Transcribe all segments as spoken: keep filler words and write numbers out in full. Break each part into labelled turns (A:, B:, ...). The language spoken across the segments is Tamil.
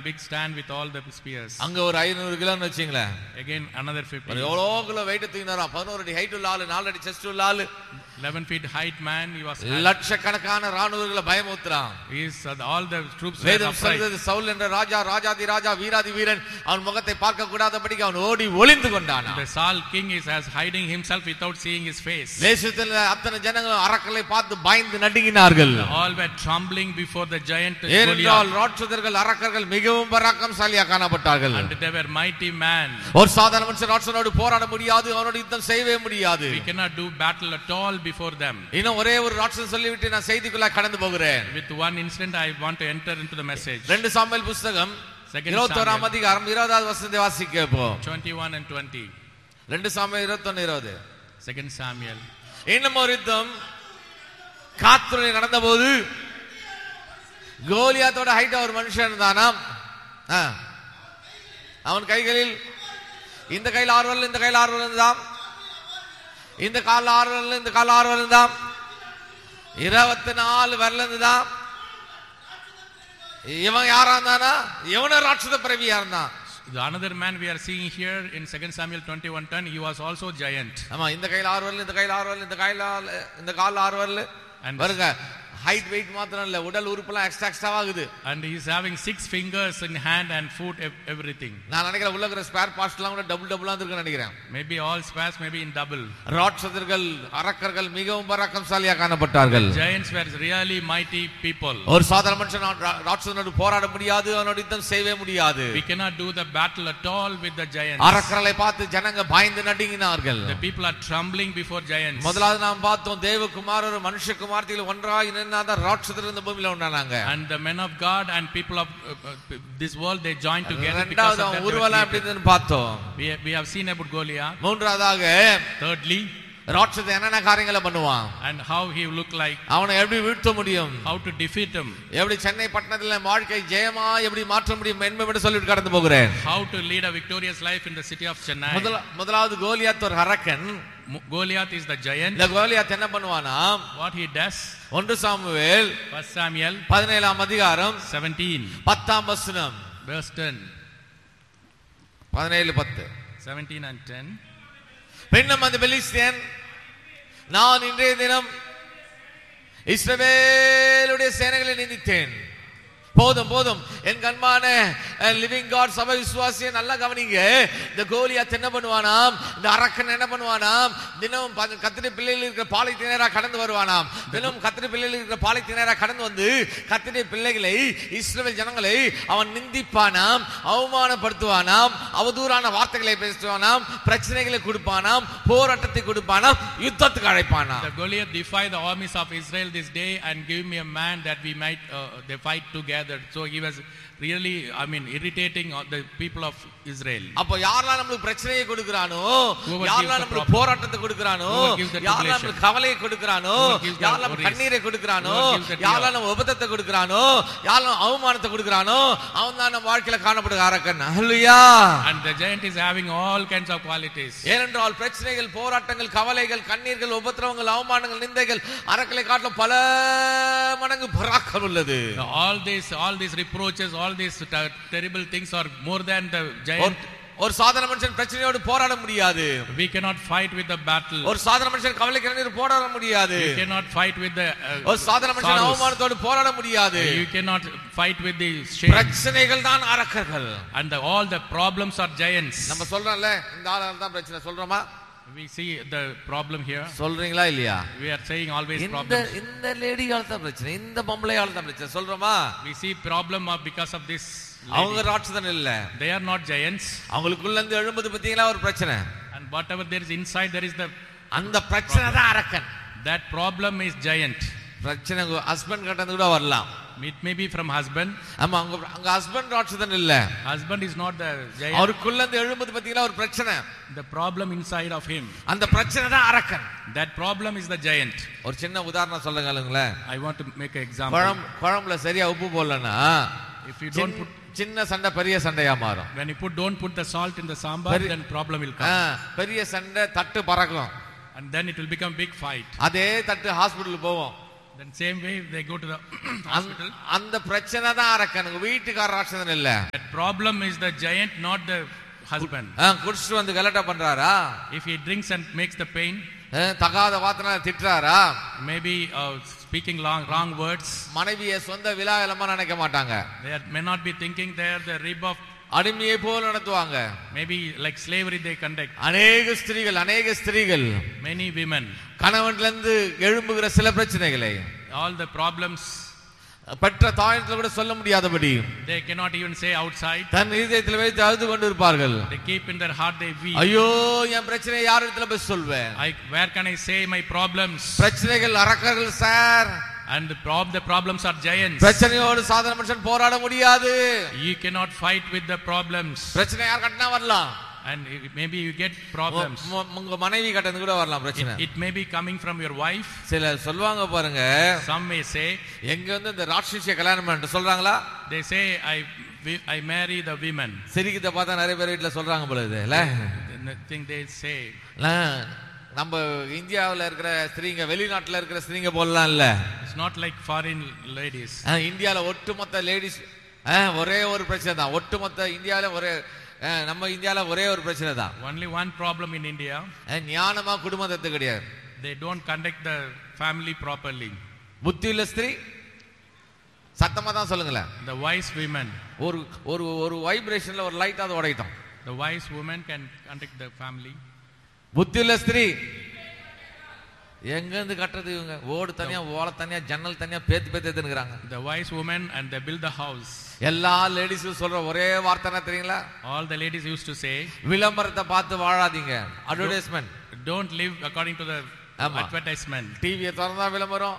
A: big stand with all the spears.
B: அங்க ஒரு ஐநூறு கிலோன்னு வெச்சீங்களே.
A: Again another fifty.
B: எவ்வளோ கிலோ weight தூக்கினாரா? பதினொன்று அடி ஹைட் உள்ள ஆளு, நாலு அடி செஸ்ட் உள்ள ஆளு.
A: eleven feet height man, he was
B: லட்சக்கணக்கான ராணுவர்களை பயமுறுத்துறான்.
A: Is all the troops were
B: வேதம் சொல்றது சவுல் என்ற ராஜா, ராஜாதி ராஜா, வீராதி வீரன், அவன் முகத்தை பார்க்க கூடாதபடிக்கு அவன் ஓடி ஒளிந்து கொண்டான்.
A: The Saul king is as hiding himself without seeing his face.
B: தேசத்தில் அத்தனை ஜனங்கள் அரக்கலை பார்த்து பயந்து நடுங்கினார்கள்.
A: All were trembling before the giant
B: Goliath. ராட்சதர்கள் அரக்கர்கள் மிகவும் பராக்கிரமசாலியாக காணப்பட்டார்கள்.
A: And they were mighty man.
B: ஒரு சாதாரண மனுஷன் ராட்சதனோடு போராட முடியாது, அவனோடு யுத்தம் செய்யவே முடியாது.
A: We cannot do battle at all before them.
B: இன்னும் ஒரே ஒரு ராட்சதன் சொல்லிவிட்டு நான் செய்திக்குள்ள கடந்து போகிறேன்.
A: With one incident I want to enter into the message.
B: ரெண்டு சாமுவேல் புத்தகம் இருபத்தொன்றாம் அதிகாரம் இருபதாவது வசனத்தை வாசிக்க போ.
A: twenty-one and twenty.
B: ரெண்டு சாமுவேல் இருபத்தொன்று இருபது.
A: Second Samuel.
B: இன்னும் ஒரு யுத்தம் காத்ரோனில் நடந்தபோது கோலியாத்தோட ஹைட் ஒரு மனுஷன் இருந்தானாம். அவன் கைகளில் இந்த கையில் ஆறு வரல, இந்த கையில் ஆறு வரல இருந்தாம், இந்த கால ஆறு வரல, இந்த கால ஆறு வரல இருந்தாம், இருபத்தி நாலு வரல இருந்தாம். இவன் யாரா இருந்தானா? இவன ராட்சத பிறவியா இருந்தான்.
A: Another man we are seeing here in Second Samuel twenty-one ten, he was also giant.
B: ஆமா, இந்த கையில் ஆறு வரல, இந்த கையில் ஆறு வரல, இந்த கையில் இந்த கால ஆறு வரல. பாருங்க, height weight மாத்திரம் இல்ல, உடல் உறுப்புலாம் எக்ஸ்ட்ரா எக்ஸ்ட்ரா ஆகுது.
A: And he is having six fingers in hand and foot, everything.
B: நான் நினைக்கிறேன் உள்ள இருக்கிற ஸ்பேர் பார்ட்ஸ் எல்லாம் கூட டபுள் டபுளா இருக்கு நினைக்கிறேன்.
A: Maybe all spares, maybe in double.
B: ராட்சதர்கள் அரக்கர்கள் மிகவும் பராக்கிரமசாலியாக காணப்பட்டார்கள்.
A: Giants were really mighty people.
B: ஒரு சாதாரண மனுஷன் ராட்சதனோடு போராட முடியாது, அவனோடு யுத்தம் செய்யவே முடியாது.
A: We cannot do the battle at all with the giants.
B: அரக்கர்களை பார்த்து ஜனங்க பயந்து நடுங்கினார்கள்.
A: The people are trembling before giants.
B: முதலாவது நாம் பார்த்தோம், தேவகுமார் ஒரு மனுஷகுமாரத்தில் ஒன்றாய் நின்னாத ராட்சதர் இந்த பூமியில உண்டானாங்க.
A: And the men of God and people of uh, uh, this world, they joined together because of that.
B: உருவலாம் எப்படின்னு பார்த்தோம்.
A: We we have seen about Goliath.
B: மூன்றாவதாக,
A: thirdly,
B: ராட்சதன் என்னென்ன காரியங்களை பண்ணுவான்,
A: and how he look like,
B: அவனை எப்படி வீழ்த்த முடியும்,
A: how to defeat him,
B: எப்படி சென்னை பட்டணத்துல வாழ்க்கை ஜெயமா எப்படி மாற்ற முடியும் என்பதை சொல்லிட்டு கடந்து போகிறேன்.
A: how to lead a victorious life in the city of Chennai.
B: முதலாவது கோலியாத் ஒரு அரக்கன்.
A: Goliath is the giant.
B: இந்த கோலியாத் என்ன பண்ணுவானா?
A: What he does,
B: ஒன்று சாமுவேல்
A: First Samuel
B: பதினேழாம் அதிகாரம்
A: seventeen,
B: பத்தாம் வசனம்.
A: verse ten.
B: பதினேழு பத்து.
A: seventeen and ten.
B: பின்னும் அந்த பெலிஸ்தியன், நான் இன்றைய தினம் இஸ்ரவேலுடைய சேனைகளை நிந்தித்தேன். போதும் போதும் என் கண்மான லிவிங் காட் சபை விசுவாசியை நல்லா கவனிங்க. இந்த கோலியாத் என்ன பண்ணுவானாம், இந்த அரக்கன் என்ன பண்ணுவானாம், தினம் கத்திரி பிள்ளைகள் இருக்கிற பாலைத்தினரா கடந்து வருவானாம். தினம் கத்திரி பிள்ளைகள் இருக்கிற பாலைத்தினரா கடந்து வந்து கத்திரி பிள்ளைகளை, இஸ்ரவேல் ஜனங்களை அவன் நிந்திப்பானாம், அவமானப்படுத்துவானாம், அவதூறான வார்த்தைகளை பேசுவானாம், பிரச்சனைகளை கொடுப்பானாம், போராட்டத்தை கொடுப்பானாம், யுத்தத்துக்கு அழைப்பானாம்.
A: The Goliath defy the armies of Israel this day and give me a man that we might uh, they fight together. So he was really, I mean, irritating the people of Israel.
B: அப்ப யாரெல்லாம் நமக்கு பிரச்சனையை கொடுக்கறானோ, யாரெல்லாம் நமக்கு போராட்டத்தை கொடுக்கறானோ, யாரெல்லாம் நமக்கு கவலையை கொடுக்கறானோ, யாரெல்லாம் நமக்கு கண்ணீரை கொடுக்கறானோ, யாரெல்லாம் நமக்கு உபதத்தை கொடுக்கறானோ, யாரெல்லாம் அவமானத்தை கொடுக்கறானோ, அவன் தான் நம்ம வாழ்க்கையில காணப்படுகிற அரக்கன். ஹல்லேலூயா.
A: And the giant is having all kinds of qualities.
B: ஏனென்றால் பிரச்சனைகள், போராட்டங்கள், கவலைகள், கண்ணீர்கள், உபத்திரவங்கள், அவமானங்கள், நிந்தைகள் அரக்கலை காட்டிலும் பல மடங்கு பராக்கிரமம் உள்ளது.
A: All these all these reproaches, all these terrible things are more than the giant.
B: ஒரு சாதாரண மனுஷன் பிரச்சனையோடு போராட முடியாது.
A: We cannot fight with the battle.
B: ஒரு சாதாரண மனுஷன் கவலை கண்ணீர் போராட முடியாது.
A: We cannot fight with the uh,
B: ஒரு சாதாரண மனுஷன் அவமானத்தோடு போராட முடியாது.
A: You cannot fight with the shame.
B: பிரச்சனைகள் தான் அரக்கர்கள்.
A: And the, all the problems are giants.
B: நம்ம சொல்றோம்ல, இந்த ஆளால தான் பிரச்சனை சொல்றோமா?
A: We see the problem here.
B: சொல்றீங்களா இல்லையா?
A: We are saying always
B: இந்த
A: problems.
B: இந்த லேடியால தான் பிரச்சனை, இந்த பொம்பளையால தான் பிரச்சனை சொல்றோமா?
A: We see problem of because of this lady.
B: அவங்க ராட்சதன் இல்ல.
A: They are not giants.
B: அவங்களுக்குள்ள இருந்து எழும்புது பத்திங்களா ஒரு பிரச்சனை.
A: And whatever there is inside, there is the
B: அந்த பிரச்சனை தான் அரக்கன்.
A: That problem is giant.
B: பிரச்சனை ஹஸ்பண்ட் கிட்ட இருந்து கூட வரலாம்.
A: It may be from husband.
B: ஆமா, அங்க அங்க ஹஸ்பண்ட் ராட்சதன் இல்ல.
A: Husband is not the giant.
B: அவருக்குள்ள இருந்து எழும்புது பத்திங்களா ஒரு பிரச்சனை.
A: The problem inside of him.
B: அந்த பிரச்சனை தான் அரக்கன்.
A: That problem is the giant.
B: ஒரு சின்ன உதாரணம் சொல்லுங்களே.
A: I want to make an example.
B: குழம்பு குழம்புல சரியா உப்பு போடலனா,
A: if you don't put
B: சின்ன சண்டை பெரிய சண்டையா மாறும்.
A: When you put don't put the salt in the sambar, then problem will come.
B: பெரிய சண்டை தட்டு பறக்கும்.
A: And then it will become big fight.
B: அதே தட்டு ஹாஸ்பிடலுக்கு போவோம்.
A: Then same way they go to the hospital.
B: அந்த பிரச்சனை தான் அரக்கனுக்கு, வீட்டுக்கார ராட்சதன் இல்ல.
A: That problem is the giant, not the husband.
B: குடிச்சிட்டு வந்து கலட்டா பண்றாரா?
A: If he drinks and makes the pain,
B: தகாத வார்த்தை திட்டுறாரா?
A: maybe uh, speaking long wrong words.
B: மனைவியை சொந்த விலாயலமா நினைக்க மாட்டாங்க.
A: They are, may not be thinking they are the rib of
B: அடிமையை போல நடத்துவாங்க.
A: maybe like slavery they conduct.
B: அநேக ஸ்திரீகள் அநேக ஸ்திரீகள்
A: many women
B: கணவன்ல இருந்து எழும்புகிற சில பிரச்சனைகளை,
A: all the problems
B: பெற்ற தாயினத்துல கூட சொல்ல முடியாதபடி
A: they cannot even say outside.
B: தன் இதயத்தில் வைத்து அழுது கொண்டிருப்பார்கள்.
A: They keep in their heart, they weep.
B: ஐயோ என் பிரச்சனையை யார் இடத்துல போய் சொல்வேன்?
A: I where can I say my problems?
B: பிரச்சனைகள் அரக்கர்கள் sir.
A: And the, prob the problems are giants.
B: பிரச்சனையோடு சாதாரண மனுஷன் போராட முடியாது.
A: You cannot fight with the problems.
B: பிரச்சனை யார் கட்டனா வரலாம்.
A: And maybe you get problems.
B: உங்க மனைவி கட்டது கூட வரலாம் பிரச்சனை.
A: It may be coming from your wife.
B: சில சொல்வாங்க பாருங்க.
A: Some may say,
B: எங்க வந்து இந்த ராட்சசிய கல்யாணம் பண்ணிட்டு சொல்றாங்களா?
A: They say I I marry the women.
B: சிரிக்கிட்ட பார்த்தா நிறைய பேர் வீட்ல சொல்றாங்க போல இது இல்ல?
A: The thing they say.
B: நம்ம இந்தியாவுல இருக்கிற ஸ்திரீங்க வெளிநாட்டுல இருக்கிற ஸ்திரீங்க போலலாம் இல்ல.
A: It's not like foreign ladies.
B: இந்தியால ஒட்டுமொத்த லேடிஸ் ஒரே ஒரு பிரச்சனை தான். ஒட்டுமொத்த இந்தியால ஒரே நம்ம இந்தியால ஒரே ஒரு பிரச்சனை தான்.
A: Only one problem in India.
B: ஞானமா குடும்பத்தை கிடையாது.
A: They don't conduct the family properly.
B: புத்தியுள்ள ஸ்திரீ சத்தமா தான் சொல்லுங்களேன்.
A: The wise women.
B: ஒரு ஒரு ஒரு வைப்ரேஷன்ல ஒரு லைட் அது உடையட்டும்.
A: The wise woman can conduct the family.
B: புத்தியுள்ள ஸ்திரீ எங்க இருந்து கட்டறது இவங்க? ஓடு தனியா, ஓல தனியா, ஜன்னல் தனியா, பேத்து பேத்து எடுத்துக்கறாங்க.
A: The wise woman and they build the house.
B: எல்லா லேடிஸும் சொல்ற ஒரே வார்த்தை என்ன தெரியுங்களா?
A: All the ladies used to say,
B: விளம்பரத்தை பார்த்து வாழாதீங்க. Advertisement.
A: Don't live according to the advertisement.
B: டிவியை திறந்தா விளம்பரம்,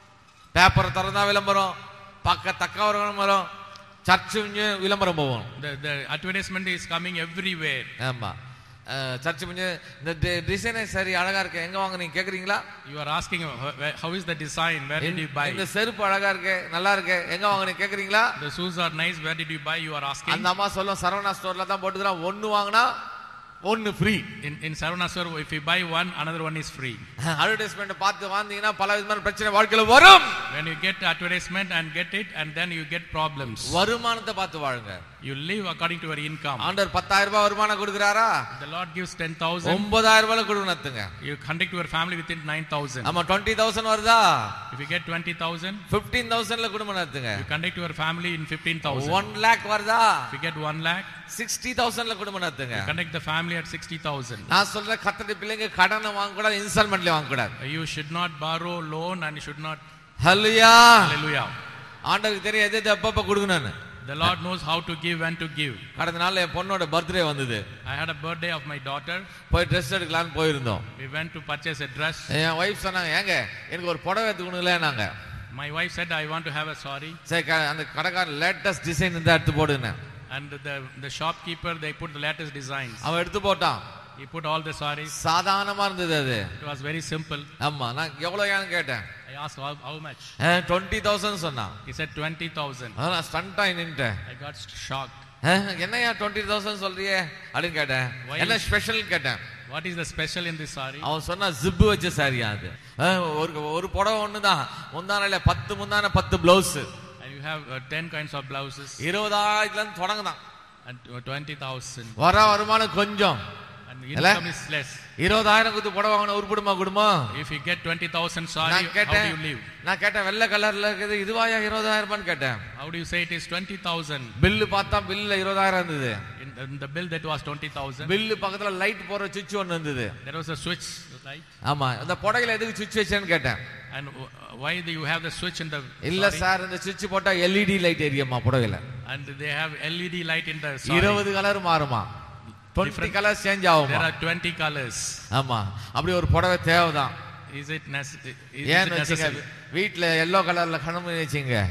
B: பேப்பரை திறந்தா விளம்பரம், பக்க தக்க விளம்பரம், சர்ச்சு விளம்பரம் போவோம்.
A: The the advertisement is coming everywhere.
B: ஆமா. சர்ச் பண்ணி இந்த டிசைனே சரி அழகா இருக்கு, எங்க வாங்க நீங்க கேக்குறீங்களா?
A: You are asking how is the design, where did you buy?
B: இந்த செருப்பு அழகா இருக்கு, நல்லா இருக்கு, எங்க வாங்க நீங்க கேக்குறீங்களா?
A: The shoes are nice, where did you buy? You are asking.
B: அந்த அம்மா சொல்லும் சரவணா ஸ்டோர்ல தான் போட்டுக்கறோம், ஒன்னு வாங்குனா ஒன்னு free.
A: In in Saravana store, if you buy one, another one is free.
B: Advertisement பார்த்து வாங்குனீங்கன்னா பல விதமான பிரச்சனை வாழ்க்கையில வரும்.
A: When you get advertisement and get it and then you get problems.
B: வருமானத்தை பார்த்து வாழுங்க.
A: You live according to your income.
B: ஆண்டவர் பத்தாயிரம் ரூபாய் வருமானம் கொடுக்கறாரா?
A: The Lord gives ten thousand.
B: ஒன்பதாயிரம் ரூபாய் கொடுக்கணும்ங்க.
A: You conduct your family within nine thousand.
B: ஆமா இருபது thousand வருதா?
A: If you get twenty thousand,
B: fifteen thousand ல குடும்பம் நடத்துங்க.
A: You conduct your family in fifteen thousand.
B: one lakh வருதா?
A: If you get one lakh,
B: sixty thousand ல குடும்பம் நடத்துங்க.
A: You conduct the family at sixty thousand.
B: நான் சொல்ற கர்த்தருடைய பிள்ளைங்க கடனை வாங்க கூடாது, இன்ஸ்டால்மென்ட்ல வாங்க கூடாது.
A: You should not borrow loan and you should not.
B: Hallelujah.
A: Hallelujah.
B: ஆண்டவருக்கு தெரியும் எது எது எப்பப்ப கொடுக்கணும்னு.
A: The Lord knows how to give and to give.
B: கடந்த நாள்ல என் பொண்ணோட பர்த்டே வந்தது.
A: I had a birthday of my daughter.
B: போய் Dress எடுக்கலாம்னு போயிருந்தோம்.
A: We went to purchase a dress.
B: N wife சொன்னாங்க, "ஏங்க எனக்கு ஒரு புடவை எடுத்துக்கணும்லனாங்க."
A: My wife said I want to have a saree.
B: சரி அந்த கடைக்காரர் லேட்டஸ்ட் டிசைன் இருந்தா எடுத்து போடுங்க.
A: And the the shopkeeper they put the latest designs.
B: அவன் எடுத்து போட்டான்.
A: He put all the sarees.
B: சாதாரணமா இருந்தது அது.
A: It was very simple.
B: ஆமா நான் எவ்வளவுன்னு கேட்டேன்.
A: I asked how, how much.
B: twenty thousand சொன்னான்.
A: He said twenty thousand.
B: நான் ஸ்டண்ட் ஆயி நின்னுட்டேன்.
A: I got shocked.
B: என்னையா twenty thousand சொல்றியே அப்படினு கேட்டேன். என்ன ஸ்பெஷல் கேட்டேன்.
A: What is the special in this saree?
B: அவன் சொன்னா ஜிப் வச்ச சாரியா அது. ஒரு ஒரு புடவை ஒண்ணுதான். முந்தானையில பத்து முந்தானை பத்து blouse.
A: And you have uh, ten kinds of blouses.
B: இருபதாயிரத்துல இருந்து தொடங்குதான்.
A: And twenty thousand.
B: வர வருமானம் கொஞ்சம்.
A: And income is less.
B: இருபதாயிரம் கொடுத்து புடவை வாங்கினா உருப்படுமா குடும்பம்?
A: If you get twenty thousand saree, how do you live?
B: நான் கேட்டேன் வெள்ளை கலர்ல இருக்குது இதுவாயா இருபதாயிரம் ரூபான்னு கேட்டேன்.
A: How do you say it is twenty thousand?
B: Bill பார்த்தா பில்ல இருபதாயிரம் இருந்தது.
A: In, in the bill that was twenty thousand.
B: Bill பக்கத்துல லைட் போற சுவிட்ச் ஒன்னு இருந்தது.
A: There was a switch light.
B: ஆமா அந்த புடவையில எதுக்கு சுவிட்ச் வச்சேன்னு கேட்டேன்.
A: And why do you have the switch in the
B: இல்ல சார் இந்த சுவிட்ச் போட்டா L E D லைட் எரியுமா புடவையில.
A: And they have L E D light in the saree.
B: இருபது கலர் மாறுமா? twenty colors change ஆகுமா?
A: There are twenty colors.
B: ஆமா அப்படி ஒரு புடவை தேவைதான்.
A: Is it necessary?
B: ஏன் வெச்சீங்க வீட்ல yellow கலர்ல கணம் வெச்சீங்க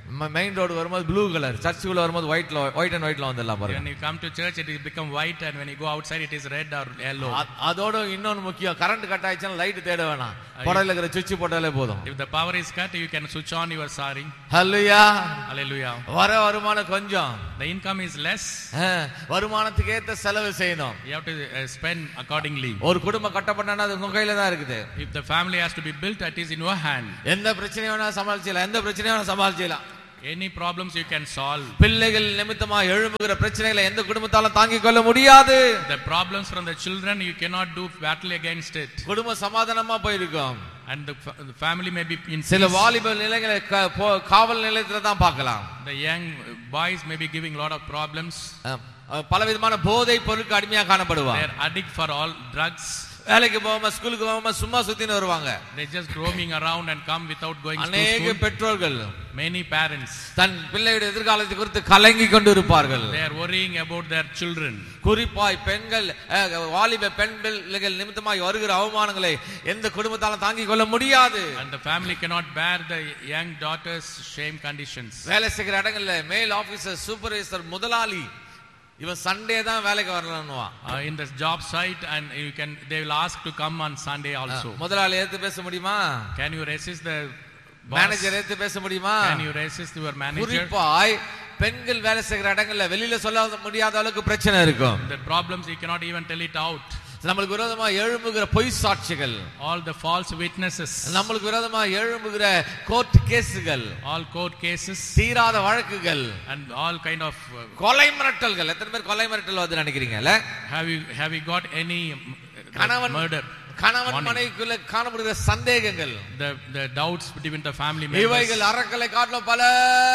B: மெயின் ரோடு வரும்போது ப்ளூ கலர், சர்ச்சுக்குள்ள வரும்போது ஒயிட்ல ஒயிட் அண்ட் ஒயிட்ல வந்துடலாம் பாருங்க.
A: When you come to church it will become white, and when you go outside it is red or yellow.
B: அதோட இன்னொன்னு முக்கியம், கரண்ட் கட் ஆயிடுச்சுனா லைட் தேட வேணாம், படல இருக்கிற சுவிட்ச் போட்டாலே போதும்.
A: If the power is cut you can switch on your sari.
B: Hallelujah,
A: hallelujah.
B: வர வருமானம் கொஞ்சம்,
A: the income is less,
B: வருமானத்துக்கு ஏத்த செலவு செய்யணும்.
A: you have to uh, spend accordingly.
B: ஒரு குடும்பம் கட்டப்பட்டனா அது உங்க கையில தான் இருக்குது.
A: If the family has to be built, it is in your hand.
B: எந்த பிரச்சனையை வேணா சமாளிச்சலாம், எந்த பிரச்சனையை வேணா சமாளிச்சலாம்.
A: Any problems you can solve.
B: பிள்ளைகள் நிமித்தமா எழும்புகிற பிரச்சனைகளை எந்த குடும்பத்தாலும் தாங்கிக் கொள்ள முடியாது.
A: The problems from the children you cannot do battle against it.
B: குடும்ப சமாதானமா போயிருக்கும்.
A: And the, the family may be in
B: சில வாலிப நிலைகளை காவல் நிலையத்துல தான் பார்க்கலாம்.
A: The young boys may be giving lot of problems.
B: பலவிதமான போதை பொருட்களுக்கு அடிமையா காணப்படுவாங்க.
A: They are addict for all drugs.
B: வேலைக்கு போகாம ஸ்கூலுக்கு போகாம சும்மா சுத்தின்னு வருவாங்க.
A: They just roaming around and come without going to school.
B: அநேக பெற்றோர்கள்,
A: many parents,
B: தன் பிள்ளையுடைய எதிர்காலத்தை குறித்து கலங்கி கொண்டு இருப்பார்கள்.
A: They are worrying about their children.
B: குறிப்பாய் பெண்கள், வாலிப பெண் பிள்ளைகள் நிமித்தமாய் வருகிற அவமானங்களை எந்த குடும்பத்தாலும் தாங்கிக் கொள்ள முடியாது.
A: And the family cannot bear the young daughters' shame conditions.
B: வேலை செய்கிற இடங்கள்ல மேல் ஆபீசர், சூப்பர்வைசர், முதலாளி இவன் சண்டே தான் வேலைக்கு வரணும்னுவா.
A: In the job site and you can they will ask to come on Sunday also.
B: முதலாளி ஏத்து பேச முடியுமா?
A: Can you resist the
B: manager ஏத்து பேச முடியுமா?
A: Can you resist your manager?
B: குறிப்பாய் பெண்கள் வேலை செய்கிற இடங்கள்ல வெளியில சொல்ல முடியாத அளவுக்கு பிரச்சனை இருக்கும்.
A: The problems you cannot even tell it out.
B: நமக்கு விரோதமா எழும்புகிற பொய் சாட்சிகள்,
A: all the false witnesses,
B: நமக்கு விரோதமா எழும்புகிற கோர்ட் கேஸ்கள்,
A: all court cases,
B: தீராத வழக்குகள்,
A: and all kind of uh,
B: கொலை மிரட்டல்கள். எத்தனை பேர் கொலை மிரட்டல் வந்து நினைக்கிறீங்கல?
A: have you have you got any
B: கணவன்
A: murder,
B: கணவன் மனைவிக்குள்ள காணப்படுகிற சந்தேகங்கள்,
A: the the doubts between the family members,
B: இவைகள் அரக்கலை காட்டிலும் பல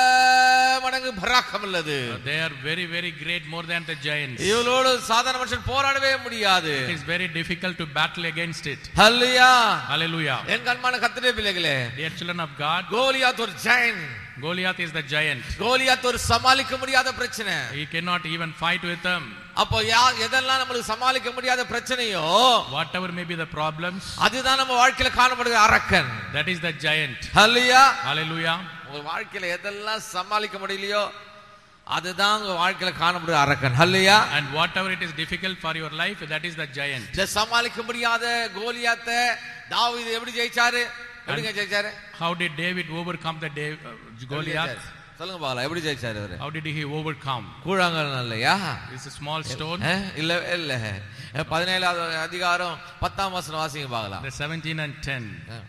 B: மடங்கு பராக்கம் உள்ளது.
A: they are very very great, more than the giants.
B: இவளோடு சாதாரண மனுஷன் போராடவே முடியாது.
A: It is very difficult to battle against it.
B: Hallelujah,
A: hallelujah.
B: என் கண்மான கர்த்தருடைய பிள்ளைகளே,
A: dear children of God,
B: Goliath ஒரு giant.
A: Goliath is the giant.
B: Goliath ஒரு சமாளிக்க முடியாத பிரச்சனை.
A: He cannot even fight with them.
B: அப்போ எதெல்லாம் நமக்கு சமாளிக்க முடியாத பிரச்சனையோ,
A: whatever may be the problems,
B: அதுதான் நம்ம வாழ்க்கையில காணப்படுகிற அரக்கன்.
A: that is the giant.
B: Hallelujah,
A: hallelujah.
B: உங்க வாழ்க்கையில எதெல்லாம் சமாளிக்க முடியலையோ அதுதான் உங்க வாழ்க்கையில காணப்படுகிற அரக்கன். ஹல்லேலூயா.
A: And whatever it is difficult for your life, that is the giant.
B: இந்த சமாளிக்க முடியாத கோலியாத்தை தாவீது எப்படி ஜெயிச்சாரு? எப்படிங்க ஜெயிச்சாரு?
A: How did David overcome the Dav- uh, Goliath?
B: சொல்லுங்க பாக்கலாம், எப்படி ஜெயிச்சாரு அவரு?
A: How did he overcome?
B: கூழாங்கல் இல்லையா?
A: It's a small stone.
B: இல்ல இல்ல பதினேழாவது அதிகாரம் பத்தாம் வசனம் வாசிங்க பார்க்கலாம்.
A: The seventeen and ten.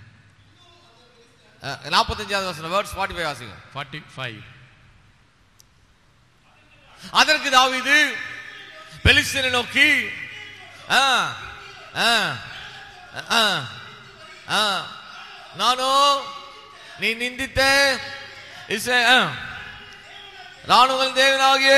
B: நாற்பத்தஞ்சாவது வசனம், வேர்ட்ஸ் forty-five வாசிங்க.
A: forty-five.
B: அதற்கு தாவீது பெலிஸ்தரை நோக்கி, ஆ ஆ ஆ நானோ நீ நிந்தித்த இஸ்ரவேல் ராணுவங்கள் தேவனாகிய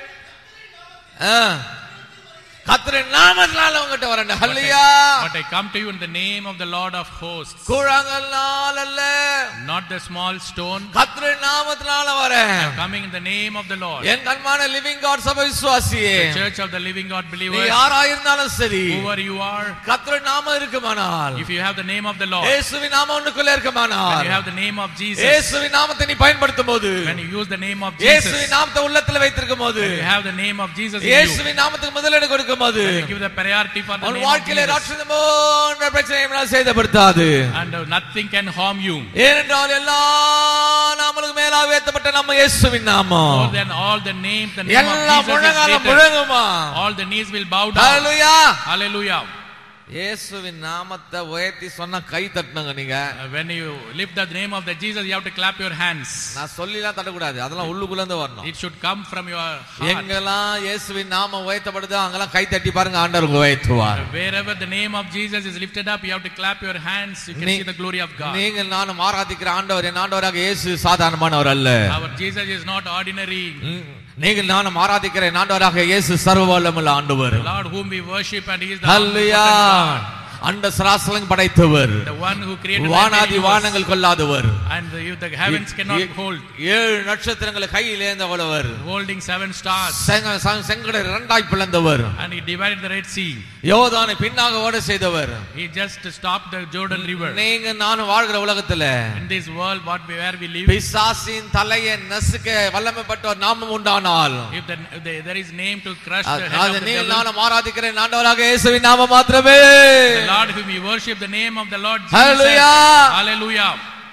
B: கர்த்தரின் நாமத்தினால உங்ககிட்ட வரேன். ஹல்லேலூயா.
A: But I come to you in the name of the Lord of hosts.
B: கூழாங்கல்னால் அல்ல,
A: not the small stone.
B: கர்த்தரின் நாமத்தினால வரேன்.
A: I am coming in the name of the Lord.
B: N கண்மான living God சபை விசுவாசியே,
A: the church of the living God believers,
B: நீ யாராயிருந்தாலும் சரி,
A: whoever you are,
B: கர்த்தரின் நாமம் இருக்குமானால்,
A: if you have the name of the Lord,
B: இயேசுவின் நாமம் உனக்குள்ள இருக்குமானால்,
A: when you have the name of Jesus,
B: இயேசுவின் நாமத்தை நீ பயன்படுத்தும்போது,
A: when you use the name of Jesus,
B: இயேசுவின் நாமத்தை உள்ளத்தில் வைத்திருக்கும்போது,
A: when you have the name of Jesus in you,
B: இயேசுவின் நாமத்துக்கு முதலிடம் கொடுக்கும்போது,
A: give the priority for the
B: உன்
A: name of
B: வாழ்க்கையில
A: Jesus,
B: ராட்சதமோ என்ற பிரச்சனையை சேதப்படுத்தாது.
A: and uh, nothing can harm you.
B: ஏனென்றால் எல்லா நாமங்களுக்கு மேலாக உயர்த்தப்பட்ட நம்ம இயேசுவின் நாமம்,
A: more than all the names, the name of
B: எல்லா
A: Jesus
B: முழங்காலும்
A: is greater.
B: முழங்குமா,
A: all the knees will bow down.
B: Hallelujah,
A: hallelujah.
B: இயேசுவின் நாமத்தை உயர்த்தி சொன்னா கை தட்டணுங்க நீங்க.
A: Uh, when you lift the name of the Jesus, you have to clap your hands.
B: நான் சொல்லிலாம் தட்டக்கூடாது, அதெல்லாம் உள்ளுக்குள்ள இருந்து வரணும்.
A: It should come from your heart.
B: எங்கெல்லாம் இயேசுவின் நாமம் உயர்த்தப்படுதோ அங்கெல்லாம் கை தட்டி பாருங்க, ஆண்டவர் உங்களை உயர்த்துவார்.
A: Wherever the name of Jesus is lifted up, you have to clap your hands. You can see the glory of God.
B: நீங்கள் நானும் ஆராதிக்கிற ஆண்டவர் என் ஆண்டவராக இயேசு சாதாரணமானவர் அல்ல.
A: Our Jesus is not ordinary.
B: நீங்கள் நானும் ஆராதிக்கிற என் ஆண்டவராக இயேசு சர்வவல்லமையுள்ள ஆண்டவர்.
A: The Lord whom we worship, and he is the
B: ஹல்லேலூயா. அண்ட சராசரங்களை படைத்தவர்,
A: the one who created
B: வானாதி வானங்கள் கொள்ளாதவர்,
A: and the, the heavens cannot hold,
B: ஏழு நட்சத்திரங்களை கையில் ஏந்தவர்,
A: holding seven stars,
B: செங்கடலை இரண்டாய் பிளந்தவர்,
A: and he divided the Red Sea,
B: யோர்தானை பின்னாக ஓட செய்தவர்.
A: he just stopped the Jordan River.
B: நீங்க நான் வாழ்கிற உலகத்துல,
A: in this world what we, where we live,
B: பிசாசின் தலையை நசுக்க வல்லமைப்பட்ட ஒரு நாமம் உண்டானால்,
A: if, the, if the, there is name to crush the head of the
B: நீ
A: devil,
B: நான் ஆராதிக்கிற ஆண்டவராக இயேசுவின் நாமம் மாத்திரமே.
A: the Lord whom we worship, the name of the Lord Jesus.
B: Hallelujah.
A: Hallelujah.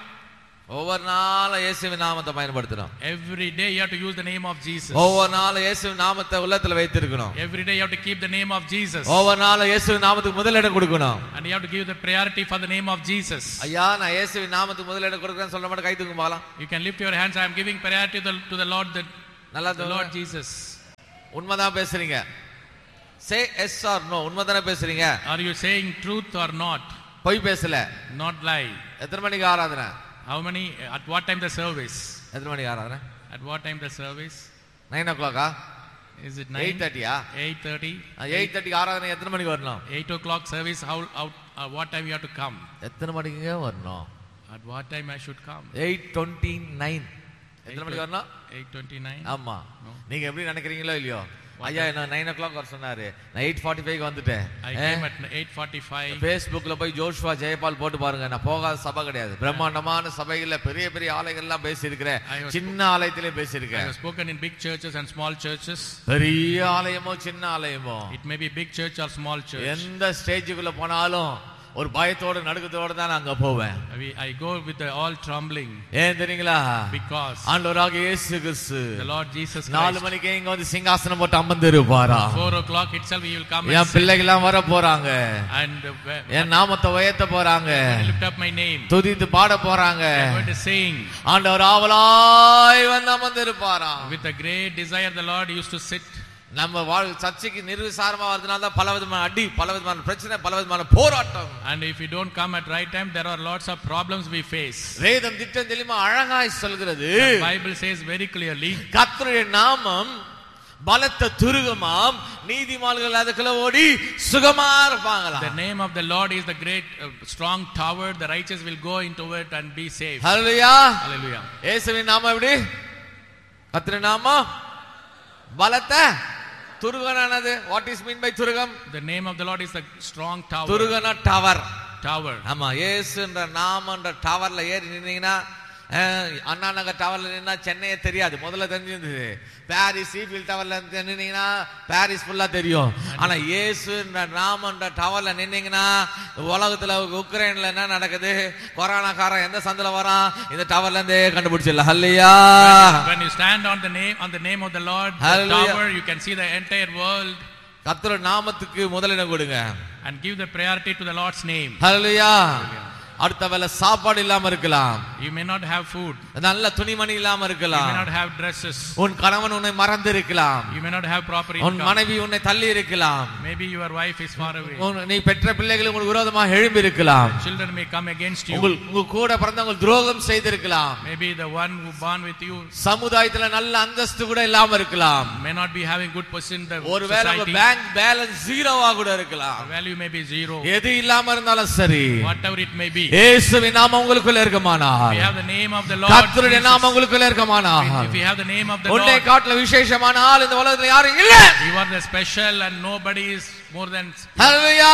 B: ஒவ்வொரு நாளும் இயேசுவின் நாமத்தை பயன்படுத்தணும்.
A: Every day you have to use the name of Jesus.
B: ஒவ்வொரு நாளும் இயேசுவின் நாமத்தை உள்ளத்துல வைத்திருக்கணும்.
A: Every day you have to keep the name of Jesus.
B: ஒவ்வொரு நாளும் இயேசுவின் நாமத்துக்கு முதலிடம் கொடுக்கணும்.
A: And you have to give the priority for the name of Jesus.
B: ஐயா நான் இயேசுவின் நாமத்துக்கு முதலிடம் கொடுக்கிறேன்னு சொல்ல மாட்டேன், கை தூக்கு பாலாம்.
A: You can lift your hands. I am giving priority to the, to the Lord, the,
B: நல்லா
A: the Lord Jesus.
B: உண்மைதான் பேசுறீங்க. Say yes or no. உண்மைதானே பேசுறீங்க?
A: Are you saying truth or not?
B: பொய் பேசல.
A: Not lie.
B: எத்தனை மணிக்கு ஆராதனை?
A: How many, at what time the service?
B: எத்தனை மணிக்கு ஆராதனை?
A: At what time the service?
B: nine o'clock ah?
A: Is it nine?
B: eight thirty ah?
A: eight thirty.
B: eight thirty ஆராதனை எத்தனை மணிக்கு வரணும்?
A: eight o'clock service. How, how uh, what time you have to come?
B: எத்தனை மணிக்கு வரணும்?
A: At what time I should come?
B: eight twenty-nine. எத்தனை மணிக்கு வரணும்?
A: eight twenty-nine.
B: ஆமா. நீங்க எப்படி நினைக்கிறீங்களோ இல்லையோ, ஐயா நான் nine o'clock வர சொன்னாரு, நான் eight forty-five வந்துட்டேன்.
A: I came at eight forty-five.
B: Facebookல போய் ஜோஷுவா ஜெயபால் போட்டு பாருங்க, நான் போகாத சபை கிடையாது. பிரம்மாண்டமான சபைகள்ல பெரிய பெரிய ஆலயங்கள்லாம் பேசி இருக்கிறேன், சின்ன ஆலயத்திலே பேசி இருக்கேன்.
A: I have spoken in big churches and small churches.
B: பெரிய ஆலயமோ சின்ன ஆலயமோ,
A: it may be big church or small church.
B: எந்த ஸ்டேஜுக்குள்ள போனாலும் ஒரு பயத்தோட நடுக்கத்தோட தான் அங்க போவேன்.
A: I go with the all trembling.
B: ஏன் தெரியுங்களா?
A: Because
B: ஆண்டவராகிய இயேசு கிறிஸ்து
A: the Lord Jesus Christ
B: நாலு மணிக்கு இங்க வந்து சிங்காசனம் போட்டு அமர்ந்திருப்பாரா.
A: four o'clock itself he will come.
B: என் பிள்ளைகள்லாம் வர போறாங்க,
A: and
B: என் நாமத்தை உயர்த்த போறாங்க,
A: lift up my name,
B: துதித்து பாட போறாங்க.
A: they are going to sing.
B: ஆண்டவர் ஆவலாய் வந்து அமர்ந்திருப்பாரா.
A: With a great desire the Lord used to sit.
B: நம்ம வாழ் சர்ச்சைக்கு நிர்விசாரமா வரதுனால தான் பல விதமான அடி, பல விதமான பிரச்சனை, பல விதமான போராட்டம்.
A: And if you don't come at right time, there are lots of problems we face.
B: வேதம் திட்டம் தெளிவா அழகாய் சொல்கிறது.
A: The Bible says very clearly,
B: கர்த்தருடைய நாமம் பலத்த துருகமாம், நீதிமான்கள் அதுக்குள்ள ஓடி சுகமா இருப்பாங்களா.
A: The name of the Lord is the great uh, strong tower, the righteous will go into it and be safe.
B: Hallelujah.
A: Hallelujah.
B: இயேசுவின் நாமம் எப்படி? கர்த்தருடைய நாமம் பலத்த துருகனானது. What is mean by Thurugam?
A: The name of the Lord is the strong tower.
B: துருகனா tower.
A: Tower.
B: ஆமா, இயேசுன்ற நாமன்ற டவர்ல ஏறி நின்னீங்கன்னா, அண்ணா நகர் டவர்ல நின்னா சென்னையே தெரியாது. முதல்ல தெரிஞ்சிருந்தது. பாரிஸ் ஈஃபில் டவர்ல நின்னீங்கன்னா பாரிஸ் ஃபுல்லா தெரியும். ஆனா இயேசுன்ற நாமன்ற டவர்ல நின்னீங்கன்னா உலகத்துல உக்ரைன்ல என்ன நடக்குது, கொரோனாக்காரன் எந்த சந்தில வரான், இந்த டவர்ல இருந்தே கண்டுபிடிச்சிடலாம். ஹல்லேலூயா.
A: When you stand on the name on the name of the Lord, the tower, you can see the entire world.
B: கர்த்தருடைய நாமத்துக்கு முதலிடம் கொடுங்க.
A: And give the priority to the Lord's name.
B: ஹல்லேலூயா. அடுத்த வேளை சாப்பாடு இல்லாம இருக்கலாம்,
A: you may not have food,
B: நல்ல துணிமணி இல்லாம இருக்கலாம்,
A: you may not have dresses,
B: உன் கணவன் உன்னை மறந்து இருக்கலாம்,
A: you may not have proper income,
B: உன் மனைவி உன்னை தள்ளி இருக்கலாம்,
A: maybe your wife is far away,
B: நீ பெற்ற பிள்ளைகள் உங்களுக்கு விரோதமாக எழும்பி இருக்கலாம்,
A: children may come against you,
B: உங்க கூட பிறந்தவங்க துரோகம் செய்திருக்கலாம்,
A: maybe the one who born with you
B: சமுதாயத்துல நல்ல அந்தஸ்து கூட இல்லாம இருக்கலாம்,
A: may not be having good position in the
B: ஒருவேளை உங்க பேங்க் பேலன்ஸ் ஜீரோவா கூட இருக்கலாம்,
A: value may be zero,
B: எது இல்லாம இருந்தாலும் சரி,
A: whatever it may be,
B: இயேசுவின் நாமம் உங்களுக்குள்ள இருக்குமானால்,
A: if you have the name of the Lord,
B: கர்த்தருடைய நாமம் உங்களுக்குள்ள இருக்குமானால்,
A: if you have the name of the
B: உன்னை
A: Lord,
B: காட்டில விசேஷமான ஆள் இந்த உலகத்துல யாரும் இல்ல,
A: you are the special and nobody is more than.
B: ஹல்லேலூயா.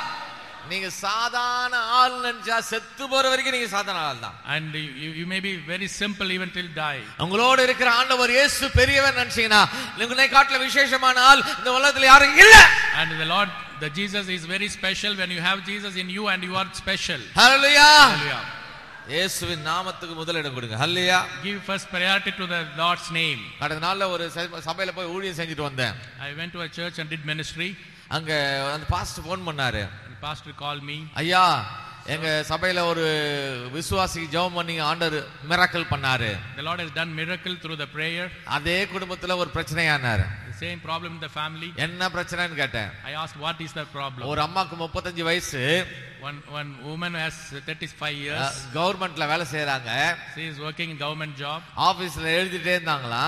B: நீங்க சாதாரண ஆள் நினைச்சா செத்து போற வரைக்கும் நீங்க சாதாரண ஆள் தான்.
A: And you, you may be very simple even till die.
B: உங்களோட இருக்கிற ஆண்டவர் இயேசு பெரியவர் நினைச்சீங்கன்னா உங்களை காட்டில விசேஷமான ஆள் இந்த உலகத்துல யாரும் இல்ல.
A: And the Lord, the Jesus is very special. When you have Jesus in you and you are special.
B: Hallelujah.
A: Hallelujah.
B: இயேசுவின் நாமத்துக்கு முதலிடம் கொடுங்க. ஹல்லேலூயா.
A: Give first priority to the Lord's name.
B: கடந்த நாள்ல ஒரு சபையில போய் ஊழியம் செஞ்சுட்டு வந்தேன்.
A: I went to a church and did ministry.
B: அங்க அந்த பாஸ்டர் ஃபோன் பண்ணாரு.
A: The pastor called me.
B: ஐயா, எங்க சபையில ஒரு விசுவாசி ஜெபம் பண்ணி ஆண்டவர் மிராக்கிள் பண்ணாரு.
A: The Lord has done miracle through the prayer.
B: அதே குடும்பத்துல ஒரு பிரச்சனையானாரு.
A: The same problem in the family.
B: என்ன பிரச்சனைன்னு கேட்டேன்.
A: I asked what is the problem.
B: ஒரு அம்மாக்கு முப்பத்தஞ்சு வயசு.
A: One one woman has thirty-five years.
B: கவர்மெண்ட்ல வேலை செய்யறாங்க.
A: She is working in government job.
B: ஆபீஸ்ல எழுதிட்டே இருந்தாங்களாம்.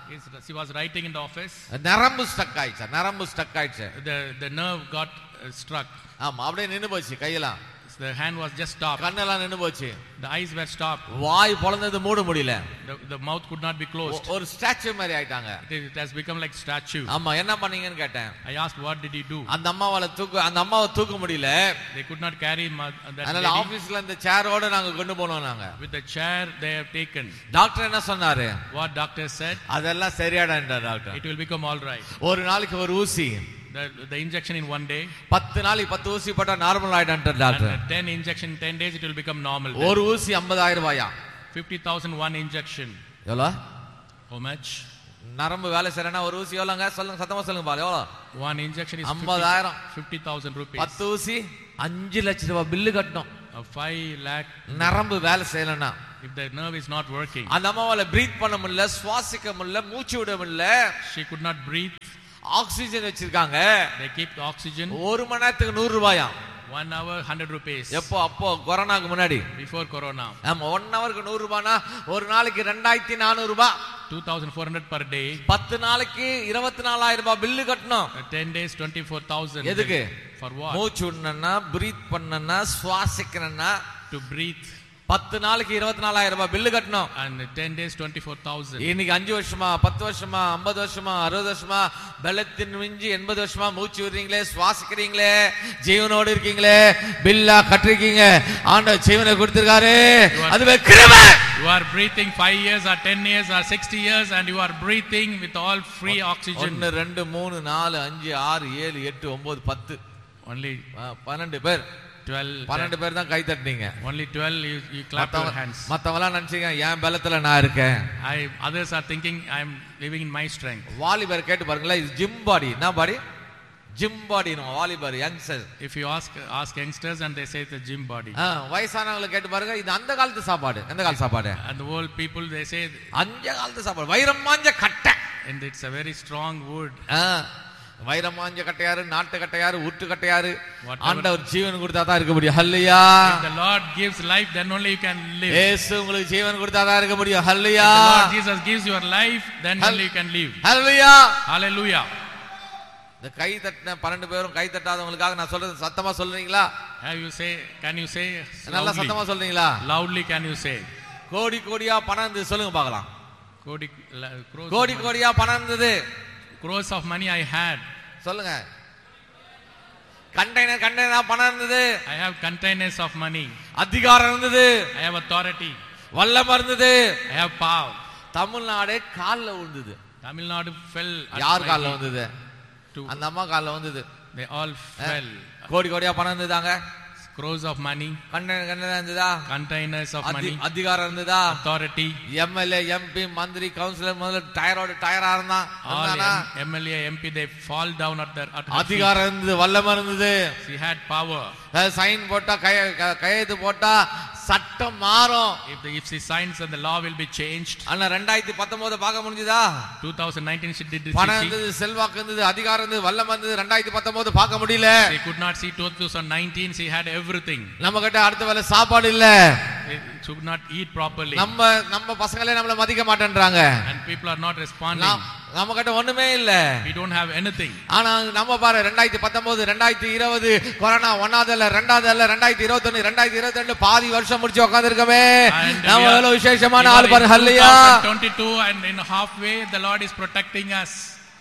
A: He's- She was writing in the office.
B: நரம்பு ஸ்டக் ஆயிடுச்சு நரம்பு ஸ்டக் ஆயிடுச்சு
A: The the nerve got uh, struck.
B: ஆமா அப்படியே நின்னு போச்சு கையெல்லாம்
A: The hand was just stopped.
B: கண்ணெல்லாம் நின்னு போச்சு
A: The eyes were stopped.
B: வாய் பொளந்தது மூட முடியல
A: The, the mouth could not be closed.
B: ஒரு ஸ்டாச்சு மாதிரி ஆயிட்டாங்க
A: It, it has become like statue.
B: ஆமா என்ன பண்ணீங்கன்னு கேட்டேன்
A: I asked, what did he do?
B: அந்த அம்மாவால தூக்க அந்த அம்மாவை தூக்க முடியல
A: They could not carry ma- that
B: அதனால
A: lady.
B: ஆபீஸ்ல அந்த சேரோட நாங்க கொண்டு போனோம் நாங்க
A: With the chair they have taken.
B: Doctor என்ன சொன்னாரு
A: What doctor said?
B: அதெல்லாம் சரியாடான்றார் doctor
A: It will become all right.
B: ஒரு நாளைக்கு ஒரு ஊசி
A: The, the injection in one day.
B: பத்து நாளைக்கு பத்து ஊசி போட்டா normal ஆயிடான்றார் doctor
A: And ten injection in ten days it will become normal.
B: ஒரு ஊசி ஐம்பதாயிரம் ரூபாயா
A: fifty thousand one injection.
B: எவ்வளோ
A: How much?
B: நரம்பு வேலை செய்யறேன்னா ஒரு ஊசி எவ்வளோங்க சொல்லுங்க சத்தமா சொல்லுங்க பாரு எவ்வளோ
A: One injection is
B: ஐம்பதாயிரம்
A: fifty thousand rupees.
B: பத்து ஊசி அஞ்சு லட்சம் ரூபாய் பில்லு கட்டணும்
A: A five lakh.
B: நரம்பு வேலை செய்யலன்னா
A: If the nerve is not working.
B: அந்த அம்மாவால பிரீத் பண்ண முடியல சுவாசிக்க முடியல மூச்சு விட முடியல
A: She could not breathe.
B: Oxygen வச்சிருக்காங்க
A: They keep the oxygen.
B: ஒரு மணி நேரத்துக்கு நூறு ரூபாயா
A: One hour, hundred rupees.
B: எப்போ அப்போ கொரோனாக்கு முன்னாடி
A: Before corona.
B: ஆமா ஒன் ஹவருக்கு நூறு ரூபானா ஒரு நாளைக்கு ரெண்டாயிரத்தி நானூறு ரூபாய்
A: two thousand four hundred per day.
B: பத்து நாளைக்கு இருபத்தி நாலாயிரம் ரூபாய் பில்லு கட்டணும்
A: Uh, ten days, twenty-four thousand.
B: எதுக்கு
A: For what?
B: மூச்சு விடணும்னா பிரீத் பண்ணணும்னா சுவாசிக்கணும்னா
A: To breathe.
B: பத்து நாளைக்கு இருபத்தி நாலாயிரம் ரூபாய் பில்லு கட்டணும்
A: And ten days, twenty-four thousand.
B: இன்னைக்கு அஞ்சு வருஷமா பத்து வருஷமா ஐம்பது வருஷமா அறுபது வருஷமா பலத்தின் மிஞ்சி எண்பது வருஷமா மூச்சு விடுறீங்களே சுவாசிக்கிறீங்களே ஜீவனோடு இருக்கீங்களே பில்லா கட்டிருக்கீங்க ஆண்டவர் ஜீவனை கொடுத்திருக்காரு அதுவே கிருபை.
A: You are breathing five years or ten years or sixty years and you are breathing with all free oxygen.
B: ஒன்னு ரெண்டு மூணு நாலு அஞ்சு ஆறு ஏழு எட்டு ஒன்பது பத்து
A: Only
B: பன்னெண்டு பேர்
A: twelve.
B: பன்னெண்டு பேர் தான் கை தட்டினீங்க
A: Only twelve you, you clap your hands.
B: மத்தவங்களாம் நினைச்சீங்க என் பலத்துல நான் இருக்கேன்
A: I others are thinking I am living in my strength.
B: வாலிபர் கேட்டு பாருங்களேன் இது ஜிம் பாடி என்ன பாடி ஜிம் பாடி வாலிபர் youngster
A: If you ask ask youngsters and they say it's a gym body.
B: வயசானவங்களை கேட்டு பாருங்க இது அந்த காலத்து சாப்பாடு எந்த காலத்து சாப்பாடு
A: And the old people they say
B: அந்த காலத்து சாப்பாடு வைரம் மாஞ்ச கட்டை
A: and it's a very strong wood.
B: வைரம் மாஞ்ச கட்டையாரு நாட்டு கட்டையாரு ஊட்டு கட்டையாரு
A: Whatever.
B: ஆண்டவர் ஜீவன் கொடுத்தா தான் இருக்க முடியும் ஹல்லேலூயா
A: If the Lord gives life then only you can live.
B: இயேசு உங்களுக்கு ஜீவன் கொடுத்தா தான் இருக்க முடியும் ஹல்லேலூயா
A: If the Lord Jesus gives your life then
B: Hall-
A: only you can live.
B: Hallelujah
A: Hallelujah.
B: இந்த கை தட்டின பன்னெண்டு பேரும் கை தட்டாதவங்களுக்காக நான் சொல்றது சத்தமா சொல்றீங்களா
A: Have you say can you say
B: நல்லா
A: loudly?
B: சத்தமா சொல்றீங்களா
A: Loudly can you say?
B: கோடி கோடியா பணம் இருந்தது சொல்லுங்க பார்க்கலாம்
A: Kodi, la- crores,
B: கோடி
A: of money,
B: கோடியா பணம் இருந்தது
A: crores of money I had.
B: சொல்லுங்க கண்டெய்னர் கண்டெய்னர் பணம் இருந்தது
A: I have containers of money.
B: அதிகாரம் இருந்தது
A: I have authority.
B: வல்லமை இருந்தது
A: I have power.
B: தமிழ்நாடு கால்ல விழுந்தது
A: Tamil Nadu fell. at
B: யார்
A: my
B: கால்ல
A: feet.
B: வந்தது
A: To-
B: அந்த அம்மா கால்ல வந்தது
A: They all fell.
B: கோடி கோடியா பணம் இருந்ததாங்க
A: Crores of money,
B: container container இருந்ததா
A: containers of
B: அதி-
A: money,
B: அதிகாரம் இருந்ததா
A: authority.
B: எம்எல்ஏ எம்பி மந்திரி கவுன்சிலர் முதல்ல டயரோட டயரா இருந்தான்
A: All
B: இருந்தானா?
A: M- MLA, M P, they fall down at their at her feet.
B: அதிகாரம் இருந்தது வல்லமை இருந்தது
A: She had power.
B: சைன் போட்டா கைய- க- கையெழுத்து போட்டா சட்டம் மாறும்
A: If the if she signs and the law will be changed.
B: ஆனா ரெண்டாயிரத்தி பத்தொன்பது பார்க்க முடிஞ்சதா
A: twenty nineteen she did this.
B: பணம்
A: She,
B: இருந்தது செல்வாக்கு இருந்தது அதிகாரம் இருந்தது வல்லமை இருந்தது ரெண்டாயிரத்தி பத்தொன்பது பார்க்க முடியல
A: she could not see twenty nineteen. She had everything.
B: நம்ம கிட்ட அடுத்த வேலை சாப்பாடு இல்ல
A: She could not eat properly.
B: நம்ம நம்ம பசங்களே நம்மள மதிக்க மாட்டேன்றாங்க
A: And people are not responding.
B: நாம்- நம்ம கிட்ட ஒண்ணுமே இல்ல
A: We don't have anything.
B: ஆனா நம்ம பாரு ரெண்டாயிரத்தி பத்தொன்பது ரெண்டாயிரத்தி இருபது கொரோனா ஒன்னாவது இல்ல ரெண்டாவது இல்ல ரெண்டாயிரத்தி இருபத்தி ஒன்னு ரெண்டாயிரத்தி இருபத்தி ரெண்டு பாதி வருஷம் முடிச்சு உட்கார்ந்து இருக்கமே
A: And
B: நம்ம
A: we are-
B: எவ்வளவு விசேஷமான
A: we are
B: ஆள்
A: in
B: பாரு ஹல்லேலூயா
A: twenty twenty-two and in halfway the Lord is protecting us.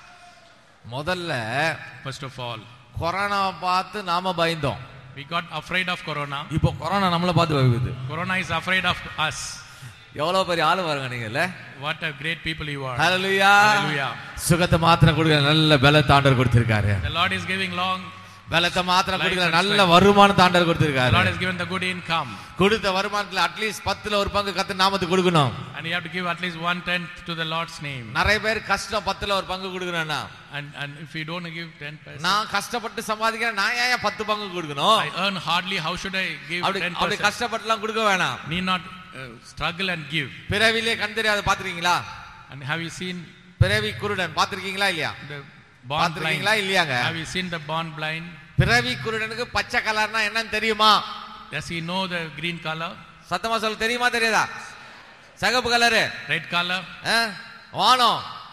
B: முதல்ல
A: First of all,
B: கொரோனா பார்த்து நாம பயந்தோம்
A: we got afraid of corona.
B: இப்போ கொரோனா நம்மள பார்த்து பயக்குது
A: Corona is afraid of us.
B: எவ்வளவு பெரிய ஆளு பாருங்க நீங்கல்ல
A: What a great people you are.
B: Hallelujah
A: Hallelujah.
B: சுகத்தை மாத்திரம் கொடுக்க நல்ல பலத்தை ஆண்டவர் கொடுத்திருக்காரு
A: The Lord is giving long.
B: பலத்தை மாத்திரம்
A: Life
B: கொடுக்க
A: and
B: நல்ல
A: strength.
B: வருமானத்தை ஆண்டவர்
A: The
B: கொடுத்திருக்காரு
A: Lord has given the good income.
B: கொடுத்த வருமானத்துல அட்லீஸ்ட் பத்துல ஒரு பங்கு கத்து நாமத்துக்கு கொடுக்கணும்
A: And you have to give at least one tenth to the Lord's name.
B: நிறைய பேர் கஷ்டம் பத்துல ஒரு பங்கு கொடுக்கணும்னா
A: And and if you don't give ten percent,
B: நான் கஷ்டப்பட்டு சம்பாதிக்கிறேன் நான் ஏன் பத்து பங்கு கொடுக்கணும்
A: I earn hardly. How should I give
B: அப்படி
A: ten
B: அப்படி
A: percent?
B: கஷ்டப்பட்டுலாம் கொடுக்க வேணாம்
A: Need not uh, struggle and give.
B: பிறவிலே கண் தெரியாத பாத்திருக்கீங்களா
A: And have you seen
B: பிறவி குருடன் பாத்திருக்கீங்களா இல்லையா
A: the born blind?
B: பாத்திருக்கீங்களா இல்லையாங்க
A: Have you seen the born blind?
B: பிறவி குருடனுக்கு பச்சை கலர்னா என்னன்னு தெரியுமா
A: Does he know the green color,
B: சத்தமா சொல்ல தெரியுமா தெரியாதா சிகப்பு கலரு
A: red color?
B: வானம்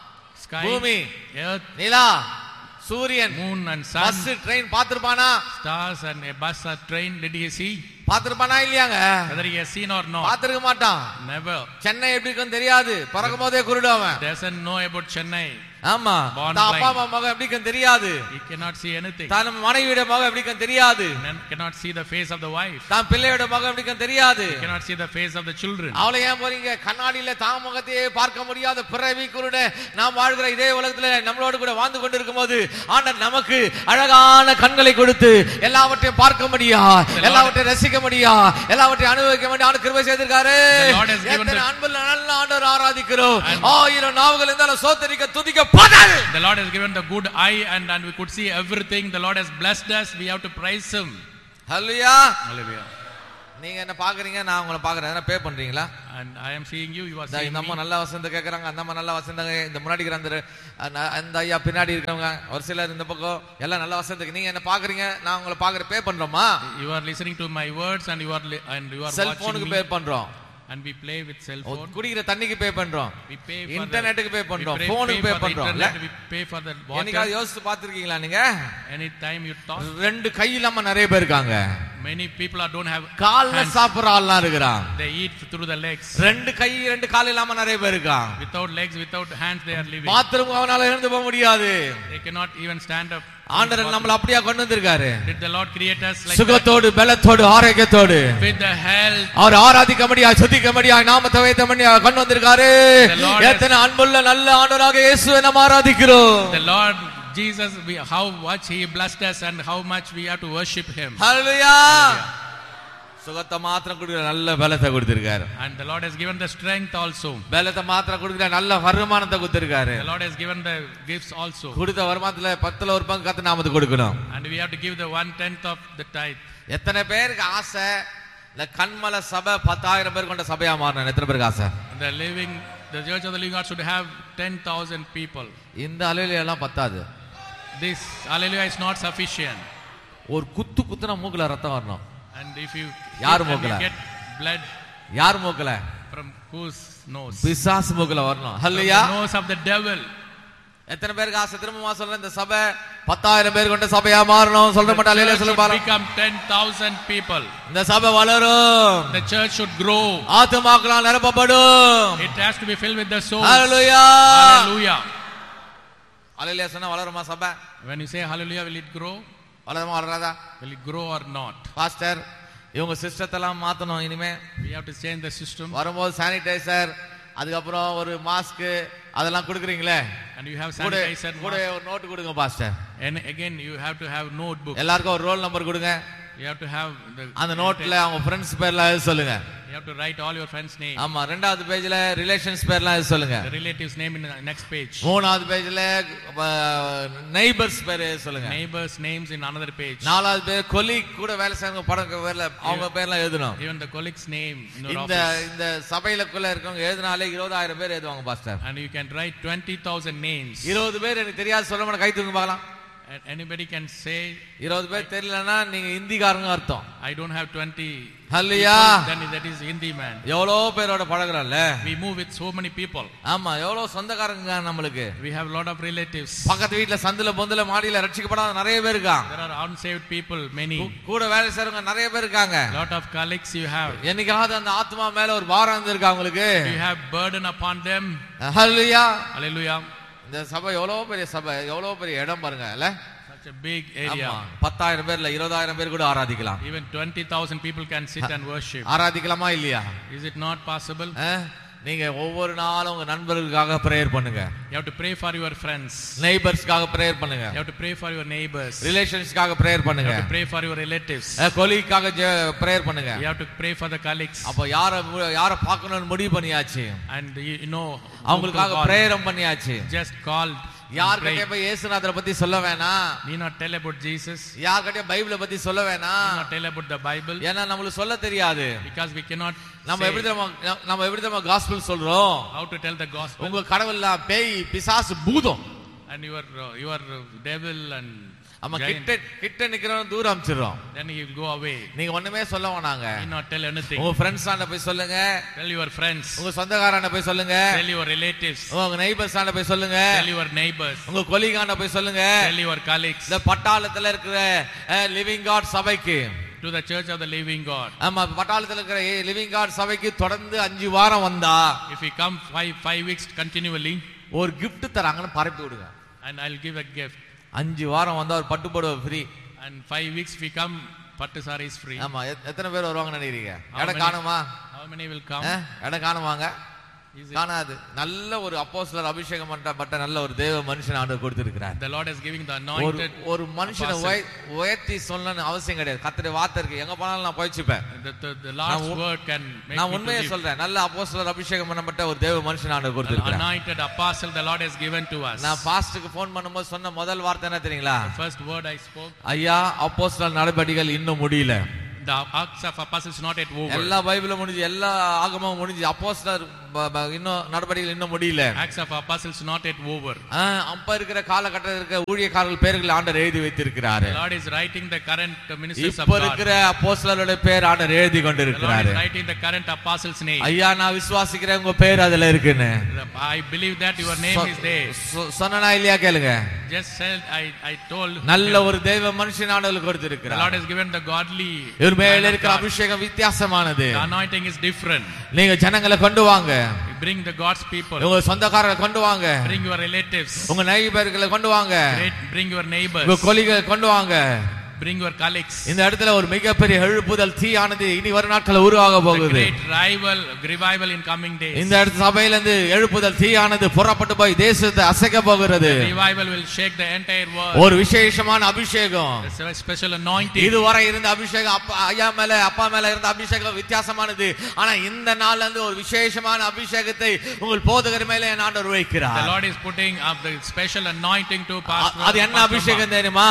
A: sky,
B: பூமி,
A: earth,
B: நிலா, சூரியன்,
A: moon and sun,
B: bus, train பாத்திருப்பானா?
A: stars and a bus or train, did he see?
B: பாத்திருப்பானா இல்லையாங்க?
A: Whether he has seen or not?
B: பாத்திருக்க மாட்டான்.
A: Never.
B: சென்னை எப்படி இருக்குன்னு தெரியாது, பறக்கும் போதே குருடாவன்.
A: Doesn't know about Chennai.
B: ஆமா, தான் அப்பா அம்மா மகன் எப்படி இருக்குன்னு தெரியாது.
A: He cannot see anything.
B: தான் மனைவியோட மகன் எப்படி இருக்குன்னு தெரியாது.
A: Cannot see the face of the wife.
B: தான் பிள்ளையோட மகன் எப்படி இருக்குன்னு தெரியாது.
A: He cannot see the face of the children.
B: அவளை ஏன் போறீங்க? கண்ணாடியில தான் முகத்தையே பார்க்க முடியாத பிறவி குருட நாம் வாழ்கிற இதே உலகத்துல நம்மளோடு கூட வாழ்ந்து கொண்டு இருக்கும்போது ஆண்டவர் நமக்கு அழகான கண்களை கொடுத்து எல்லாவற்றையும் பார்க்க முடியா, எல்லாவற்றையும் ரசிக்க முடியா, எல்லாவற்றையும் அனுபவிக்க முடியும். ஆண்டவர் கிருபை செய்திருக்காரு. எத்தனை அன்புள்ள நல்ல ஆண்டவர் ஆராதிக்கிறோம். ஆயிரம் நாவுகள் இருந்தாலும் சோத்தரிக்க துதிக்க பதல்.
A: The Lord has given the good eye and and we could see everything. The Lord has blessed us. We have to praise him.
B: Hallelujah.
A: Hallelujah.
B: நீங்க என்ன பாக்குறீங்க, நான் உங்களை பாக்குறேன். என்ன பே பண்றீங்களா?
A: And I am seeing you, you are seeing me.
B: இந்த அம்மா நல்ல வசந்த கேக்குறாங்க, அந்த அம்மா நல்ல வசந்தாங்க. இந்த முன்னாடி இருக்கிற அந்த ஐயா பின்னாடி இருக்கவங்க ஒரு சிலர் இந்த பக்கம் எல்லாம் நல்ல வசந்தக்கு. நீங்க என்ன பாக்குறீங்க, நான் உங்களை பாக்குற பே பண்றோமா?
A: You are listening to my words and you are and you are watching me.
B: செல்போனுக்கு பே பண்றோம்.
A: And we play with cell phone.
B: குடிக்கிற தண்ணிக்கு பே பண்றோம்.
A: We pay for
B: இன்டர்நெட்டுக்கு பே பண்றோம்.
A: the
B: போனுக்கு பே பண்றோம்.
A: internet, we pay for the water.
B: என்னைக்காவது யோசிச்சு பாத்துருக்கீங்களா நீங்க?
A: Any time you talk.
B: ரெண்டு கை இல்லாம நிறைய பேர் இருக்காங்க.
A: Many people are don't have
B: கால்ல சாப்பிடுற ஆள்லாம் இருக்கிறான்.
A: They eat through the legs.
B: ரெண்டு கை ரெண்டு கால் இல்லாம நிறைய பேர் இருக்கான்.
A: Without legs, without hands they are living.
B: Bathroom அவனால எழுந்து போக முடியாது.
A: They cannot even stand up.
B: ஆண்டவர் நம்மள அப்படியே கொண்டு வந்திருக்காரு.
A: Did the Lord create us like
B: சுகத்தோடு பலத்தோடு ஆரோக்கியத்தோடு
A: with the health?
B: அவர் ஆராதிக்க முடியாது, துதிக்க முடியாது, நாமத்தை வைத்த முடியாது கொண்டு வந்திருக்காரு. எத்தனை அன்புள்ள நல்ல ஆண்டவராக இயேசுவை நாம் ஆராதிக்கிறோம்.
A: The Lord Jesus, we, how much he blessed us and how much we have to worship him.
B: Hallelujah. சுகத்தை மாத்திரம் கொடுக்கிற நல்ல பலத்தை கொடுத்திருக்காரு.
A: And the Lord has given the strength also.
B: பலத்தை மாத்திரம் கொடுக்கிற நல்ல வருமானத்தை கொடுத்திருக்காரு.
A: The Lord has given the gifts also.
B: கொடுத்த வருமானத்துல பத்துல ஒரு பங்கு கர்த்தர் நாமத்துக்கு கொடுக்கணும்.
A: And we have to give the one tenth of the tithe.
B: எத்தனை பேருக்கு ஆசை இந்த கண்மல சபை பத்தாயிரம் பேர் கொண்ட சபையா மாறணும்? எத்தனை பேருக்கு ஆசை?
A: The living the church of the living God should have ten thousand people.
B: இந்த அலையில எல்லாம் பத்தாது.
A: This hallelujah is not sufficient.
B: ஒரு குத்து குத்துனா மூக்குல ரத்தம் வரணும்.
A: And if you
B: யார் மூக்குல?
A: get blood
B: யார் மூக்குல?
A: from whose nose?
B: பிசாசு மூக்குல வரணும். ஹல்லேலூயா.
A: The nose of the devil.
B: எத்தனை பேருக்கு ஆசை? திரும்பமா சொல்றேன், இந்த சபை பத்தாயிரம் பேர் கொண்ட சபையா மாறணும். சொல்ற மாட்டா ஹல்லேலூயா சொல்ல பாருங்க.
A: Become ten thousand people.
B: இந்த சபை வளரும்.
A: The church should grow.
B: ஆத்துமாக்களால் நிரப்பப்படும்.
A: It has to be filled with the souls.
B: Hallelujah.
A: Hallelujah.
B: ஹல்லேலூயா சொன்னா வளருமா சபை?
A: When you say hallelujah, will it grow?
B: வளருமா வளராதா?
A: Will it grow or not?
B: Pastor, இவங்க சிஸ்டத்தை எல்லாம் மாத்தணும். இனிமே
A: We have to change the system.
B: வரும்போது சானிடைசர், அதுக்கப்புறம் ஒரு மாஸ்க் அதெல்லாம் கொடுக்குறீங்களே,
A: And you have sanitizer.
B: கூட ஒரு நோட்டு கொடுங்க pastor.
A: And again you have to have notebook.
B: எல்லாருக்கும் ஒரு ரோல் நம்பர் கொடுங்க.
A: You have to have the
B: அந்த நோட்ல அவங்க ஃப்ரெண்ட்ஸ் பேர்லாம் எழுத சொல்லுங்க.
A: You have to write all your friends name.
B: ஆமா, ரெண்டாவது பேஜ்ல ரிலேஷன்ஸ் பேர்லாம் எழுத சொல்லுங்க.
A: The relatives name in the next page.
B: மூணாவது பேஜ்ல நெய்பர்ஸ் பேர் எழுத சொல்லுங்க.
A: Neighbors names in another page.
B: நாலாவது பேர் கொலீக் கூட வேலை செய்றவங்க படம் பேர்ல அவங்க பேர்லாம் எழுதணும்.
A: Even the colleague's name in your
B: இந்த
A: office.
B: இந்த சபையிலக்குள்ள இருக்கவங்க எழுதினாலே இருபதாயிரம் பேர் எழுதுவாங்க pastor.
A: And you can write twenty thousand names.
B: இருபது பேர் எனக்கு தெரியாது சொல்ல மாட்டேன், கை தூக்குங்க பார்க்கலாம்.
A: And anybody can say
B: இருபது பேர் தெரியலன்னா நீங்க ஹிந்திக்காரங்க அர்த்தம்.
A: I don't have twenty.
B: Hallelujah.
A: Then that is Hindi man.
B: எவ்வளோ பேரோட பழகுறோம்ல.
A: We move with so many people.
B: ஆமா, எவ்வளோ சொந்தக்காரங்க நம்மளுக்கு.
A: We have lot of relatives.
B: பக்கத்து வீட்ல சந்துல பொந்துல மாடியில ரட்சிக்கப்படாத நிறைய பேர் இருக்காங்க.
A: There are unsaved people many.
B: கூட வேலை செய்றவங்க நிறைய பேர் இருக்காங்க.
A: Lot of colleagues you have.
B: என்னைக்காவது அந்த ஆத்மா மேல ஒரு பாரம் இருந்திருக்கா உங்களுக்கு?
A: You have burden upon them.
B: Hallelujah.
A: Hallelujah.
B: இந்த சபை எவ்வளவு பெரிய சபை, எவ்வளவு பெரிய இடம் பாருங்க. இல்ல,
A: such a big area.
B: பத்தாயிரம் பேர்ல இருபதாயிரம் பேர் கூட ஆராதிக்கலாம்.
A: Even twenty thousand people can sit and worship.
B: ஆராதிக்கலாமா இல்லையா?
A: Is it not possible?
B: நீங்க ஒவ்வொரு நாளும் உங்க நண்பர்களுக்காக பிரேயர் பண்ணுங்க.
A: You have to pray for your friends.
B: நெய்பர்ஸ்க்காக prayer பண்ணுங்க.
A: You have to pray for your neighbors.
B: ரிலேஷன்ஸ்க்காக prayer பண்ணுங்க.
A: You have to pray for your relatives.
B: கொலீக்காக prayer பண்ணுங்க.
A: You have to pray for the colleagues.
B: அப்ப யார யார பார்க்கணும்னு முடிவு பண்ணியாச்சு.
A: And you know
B: அவங்களுக்காக பிரேயரம் பண்ணியாச்சு.
A: Just called.
B: யார்கிட்ட போய் இயேசுநாதரை பத்தி சொல்ல வேணாம்.
A: Need not tell about Jesus.
B: யார்கிட்ட பைபிளை பத்தி சொல்ல வேணாம்.
A: Need not tell about the Bible.
B: ஏன்னா நமக்கு சொல்ல தெரியாது.
A: Because we cannot.
B: நம்ம எப்படி நம்ம நம்ம எப்படி நம்ம காஸ்பல் சொல்றோம்?
A: How to tell the gospel?
B: உங்க கடவுள்லாம் பேய் பிசாசு பூதம்.
A: and your uh, your devil and
B: ஆமா
A: giant,
B: கிட்ட கிட்ட நிக்கிறவன் தூரம் அனுப்பிச்சிரோம்.
A: then he will go away.
B: நீங்க ஒண்ணுமே சொல்ல வேணாங்க.
A: You not tell anything.
B: உங்க ஃப்ரெண்ட்ஸ் ஆண்ட போய் சொல்லுங்க.
A: Tell your friends.
B: உங்க சொந்தக்காரண்ட போய் சொல்லுங்க.
A: Tell your relatives.
B: உங்க நெய்பர்ஸ் ஆண்ட போய் சொல்லுங்க.
A: Tell your neighbors.
B: உங்க கொலீகாண்ட போய் சொல்லுங்க.
A: Tell your colleagues.
B: இந்த பட்டாளத்துல இருக்கிற லிவிங் காட் சபைக்கு,
A: to the church of the living God.
B: ஆமா பட்டாளத்துல இருக்கிற லிவிங் காட் சபைக்கு தொடர்ந்து அஞ்சு வாரம் வந்தா,
A: if we come five five weeks continually,
B: ஒரு gift தராங்கன்னு பரப்பி விடுங்க.
A: and I'll give a gift.
B: அஞ்சு வாரம் வந்தா ஒரு பட்டு புடவை free.
A: and five weeks we come, pattu saree is free.
B: ஆமா எத்தனை பேர் வருவாங்கன்னு நினைக்கிறீங்க? இடம் காணுமா?
A: How many will come?
B: இடம் காணுமாங்க? காணாது. நல்ல ஒரு அப்போஸ்தலர் அபிஷேகம் பண்ணப்பட்ட நல்ல ஒரு தேவ மனுஷன் ஆண்டவர் கொடுத்திருக்கிறார்.
A: The Lord is giving the anointed.
B: ஒரு மனுஷனை உயர்த்தி சொல்லணும்னு அவசியம் கிடையாது. கர்த்தருடைய வார்த்தை இருக்கு, எங்க போனாலும் நான் போய்ச்சுப்பேன்.
A: The Lord's word can make me.
B: நான் உண்மையை சொல்றேன், நல்ல அப்போஸ்தலர் அபிஷேகம் பண்ணப்பட்ட ஒரு தேவ மனுஷன் ஆண்டவர் கொடுத்திருக்கிறார்.
A: Anointed apostle the Lord has given to us.
B: நான் பாஸ்டருக்கு ஃபோன் பண்ணும்போது சொன்ன முதல் வார்த்தை என்ன தெரியுங்களா?
A: The first word I spoke,
B: ஐயா அப்போஸ்தலர் நடபடிகள் இன்னும் முடியல.
A: the acts of apostles not yet over.
B: எல்லா பைபிளும் முடிஞ்சு, எல்லா ஆகமமும் முடிஞ்சு, அப்போஸ்தலர் இன்னும் நடபடிகள் இன்னும் முடியல.
A: Acts of apostles not yet over.
B: அப்ப இருக்கிற காலகட்டத்தில் இருக்கிற ஊழியக்காரர்கள் பேர்களை ஆண்டவர் எழுதி வைத்திருக்கிறார்.
A: The Lord is writing the current ministers of God.
B: இப்ப இருக்கிற அப்போஸ்தலருடைய பேர் ஆண்டவர் எழுதி கொண்டிருக்கிறார்.
A: The Lord is writing the current apostles name.
B: ஐயா நான் விசுவாசிக்கிறேன் உங்க பேர் அதுல இருக்குன்னு.
A: I believe that your name is there.
B: சொன்னனா இல்லையா கேளுங்க.
A: Just said I I told.
B: நல்ல ஒரு தெய்வ மனுஷன் ஆண்டவர் கொடுத்திருக்கிறார்.
A: The Lord has given the godly.
B: இவர் மேல இருக்கிற அபிஷேகம் வித்தியாசமானது.
A: The anointing is different.
B: நீங்க ஜனங்களை கொண்டு வாங்க.
A: Bring the God's people.
B: உங்க சொந்தக்காரங்களை கொண்டு வாங்க.
A: Bring your relatives.
B: உங்க நெய்பர்களை கொண்டு வாங்க.
A: Bring your neighbors.
B: உங்க கொலீகளை கொண்டு வாங்க.
A: Bring your colleagues.
B: இந்த இடத்துல ஒரு மிகப்பெரிய எழுப்புதல் தீயானது இனி வரும் நாட்கள் உருவாக போகுது.
A: Great revival, revival in coming days.
B: இந்த இடத்துல சபையில இருந்து எழுப்புதல் தீயானது புறப்பட்டு போய் தேசத்தை அசைக்க போகிறது.
A: Revival will shake the entire world.
B: ஒரு விசேஷமான அபிஷேகம்.
A: A special anointing.
B: இதுவரை இருந்த அபிஷேகம் அப்பா ஐயா மேல அப்பா மேல இருந்த அபிஷேகம் வித்தியாசமானது. ஆனா இந்த நாள்ல இருந்து ஒரு விசேஷமான அபிஷேகத்தை உங்கள் போதகர் மேல ஆண்டவர் வைக்கிறார்.
A: The Lord is putting up the special anointing to pastor.
B: அது என்ன அபிஷேகம் தெரியுமா?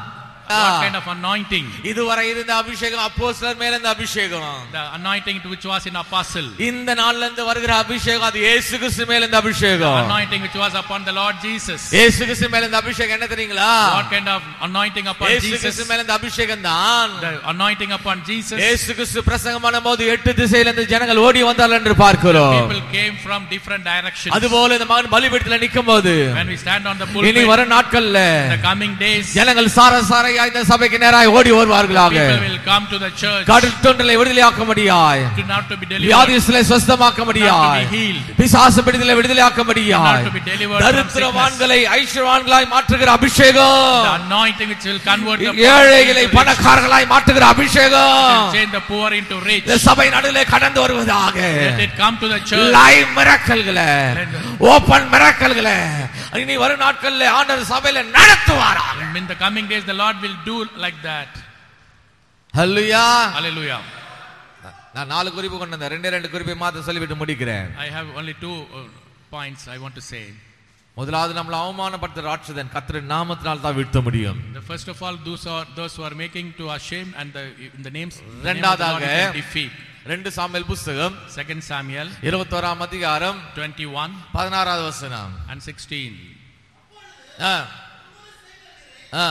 A: What kind of anointing?
B: இதுவரை இருந்த அபிஷேகம் அப்போஸ்தலர் மேல இருந்த அபிஷேகம்.
A: The anointing which was in apostle.
B: இந்த நாள்ல இருந்து வருகிற அபிஷேகம் அது இயேசு கிறிஸ்து மேல இருந்த அபிஷேகம்.
A: Anointing which was upon the Lord Jesus.
B: இயேசு கிறிஸ்து மேல இருந்த அபிஷேகம் என்ன தெரியுங்களா?
A: What kind of anointing upon Jesus?
B: இயேசு கிறிஸ்து மேல இருந்த அபிஷேகம் தான்.
A: The anointing upon Jesus.
B: இயேசு கிறிஸ்து பிரசங்கம் பண்ணும்போது எட்டு திசையில இருந்து ஜனங்கள் ஓடி வந்தார்கள் என்று பார்க்கிறோம்.
A: People came from different directions.
B: அதுபோல இந்த மகன் பலிபீடத்துல நிக்கும்போது
A: when we stand on the pulpit,
B: இனி வரும் நாட்கள்ல
A: the coming days,
B: ஜனங்கள் சார சாரையா இந்த சபைக்கு நேராக ஓடி வருவார்களாக.
A: people will come to the church.
B: கடல் தொண்டலை விடுதலையாக்கும்படியாய்,
A: to not to be delivered,
B: வியாதிஸ்களை சுத்தமாக்கும்படியாய், பிசாசு பிடித்தலை விடுதலையாக்கும்படியாய், தரித்திரவான்களை ஐஸ்வர்யவான்களாய் மாற்றுகிற அபிஷேகம்.
A: the anointing which will convert the
B: ஏழைகளை பணக்காரர்களாய் மாற்றுகிற அபிஷேகம்.
A: change the poor into rich.
B: இந்த சபை நடுவிலே கடந்து வருவதாக.
A: let it come to the church.
B: Live மிராக்கிள்களை, open மிராக்கிள்களை இனி வரும் நாட்களிலே ஆண்டவர் சபையில நடத்துவாராக.
A: in the coming days the Lord will do like that.
B: Hallelujah.
A: Hallelujah.
B: நான் நாலு குறிப்பு கொண்டு வந்தேன், ரெண்டே ரெண்டு குறிப்பை மாத்திரம் சொல்லிவிட்டு முடிக்கிறேன்.
A: I have only two uh, points I want to say.
B: முதலாவது நம்மள அவமானப்படுத்துற ராட்சதன் கர்த்தரின் நாமத்தினால் தான் வீழ்த்த முடியும்.
A: The first of all those are those who are making to ashamed and the in the names
B: இரண்டாவதாக
A: defeat.
B: ரெண்டு சாமுவேல் புத்தகம்
A: Second Samuel
B: இருபத்தோராம் அதிகாரம்
A: twenty-one
B: பதினாறாவது வசனம்
A: and sixteen.
B: ஆ ஆ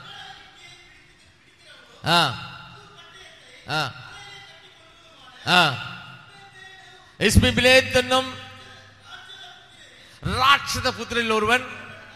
B: ஆ ஆ ஆ இஸ்மிபிலேத் என்னும் ராட்சத புத்திரில் ஒருவன்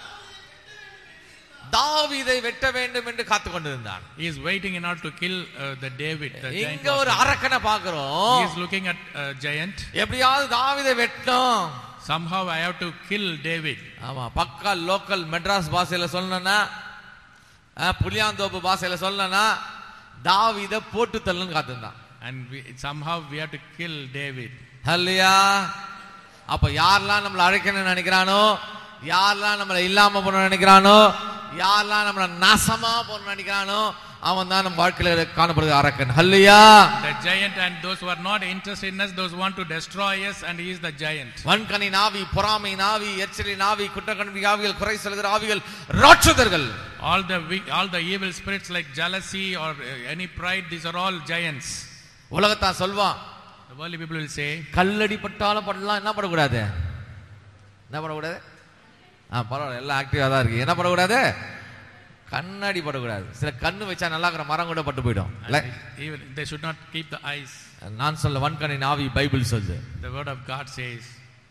B: தாவீதை வெட்ட வேண்டும் என்று காத்துக் கொண்டிருந்தான்.
A: He is waiting in order to kill uh, the David. The giant.
B: இங்க ஒரு அரக்கனை பார்க்கிறோம்.
A: He is looking at a giant.
B: எப்படியாவது தாவீதை வெட்டணும்.
A: Somehow I have to kill David.
B: ஆமா, பக்கா லோக்கல் மெட்ராஸ் பாஷையில சொல்லணும்னா, புளியாந்தோப்பு பாஷையில சொல்லணும்னா தாவீதை போட்டு தள்ளுன்னு காத்துந்தான்.
A: And we, somehow we have to kill David.
B: ஹல்லேலூயா. அப்ப யாரெல்லாம் நம்மளை அழைக்கணும்னு நினைக்கிறானோ, யாரெல்லாம் நம்மளை இல்லாம போன நினைக்கிறானோ, யாரெல்லாம் நம்மளை நாசமா போன நினைக்கிறானோ, அவன் தான் நம்ம வாழ்க்கையில காணப்படுகிற அரக்கன். ஹல்லேலூயா.
A: The giant and those who are not interested in us, those who want to destroy us, and he is the giant.
B: வன்கனி நாவி, பொறாமை நாவி, எரிச்சலி நாவி, குற்றக்கண்பி ஆவிகள், குறை சொல்கிற ஆவிகள், ராட்சதர்கள்.
A: All the all the evil spirits like jealousy or any pride, these are all giants.
B: உலகத்தான் சொல்வான்,
A: the worldly people will say,
B: கல்லடி பட்டாலும் படலாம், என்ன பண்ணக்கூடாது, என்ன பண்ணக்கூடாது, ஆ பரவாயில்ல, எல்லாம் ஆக்டிவா தான் இருக்கு. என்ன பண்ணக்கூடாது? கண்ணாடி படக்கூடாது. சில கண்ணு வச்சா நல்லா இருக்கிற மரம் கூட பட்டு போயிடும்.
A: Even they should not keep the eyes.
B: நான் சொல்ல ஒன் கண்ணின் ஆவி பைபிள் சொல்லுது.
A: The word of God says.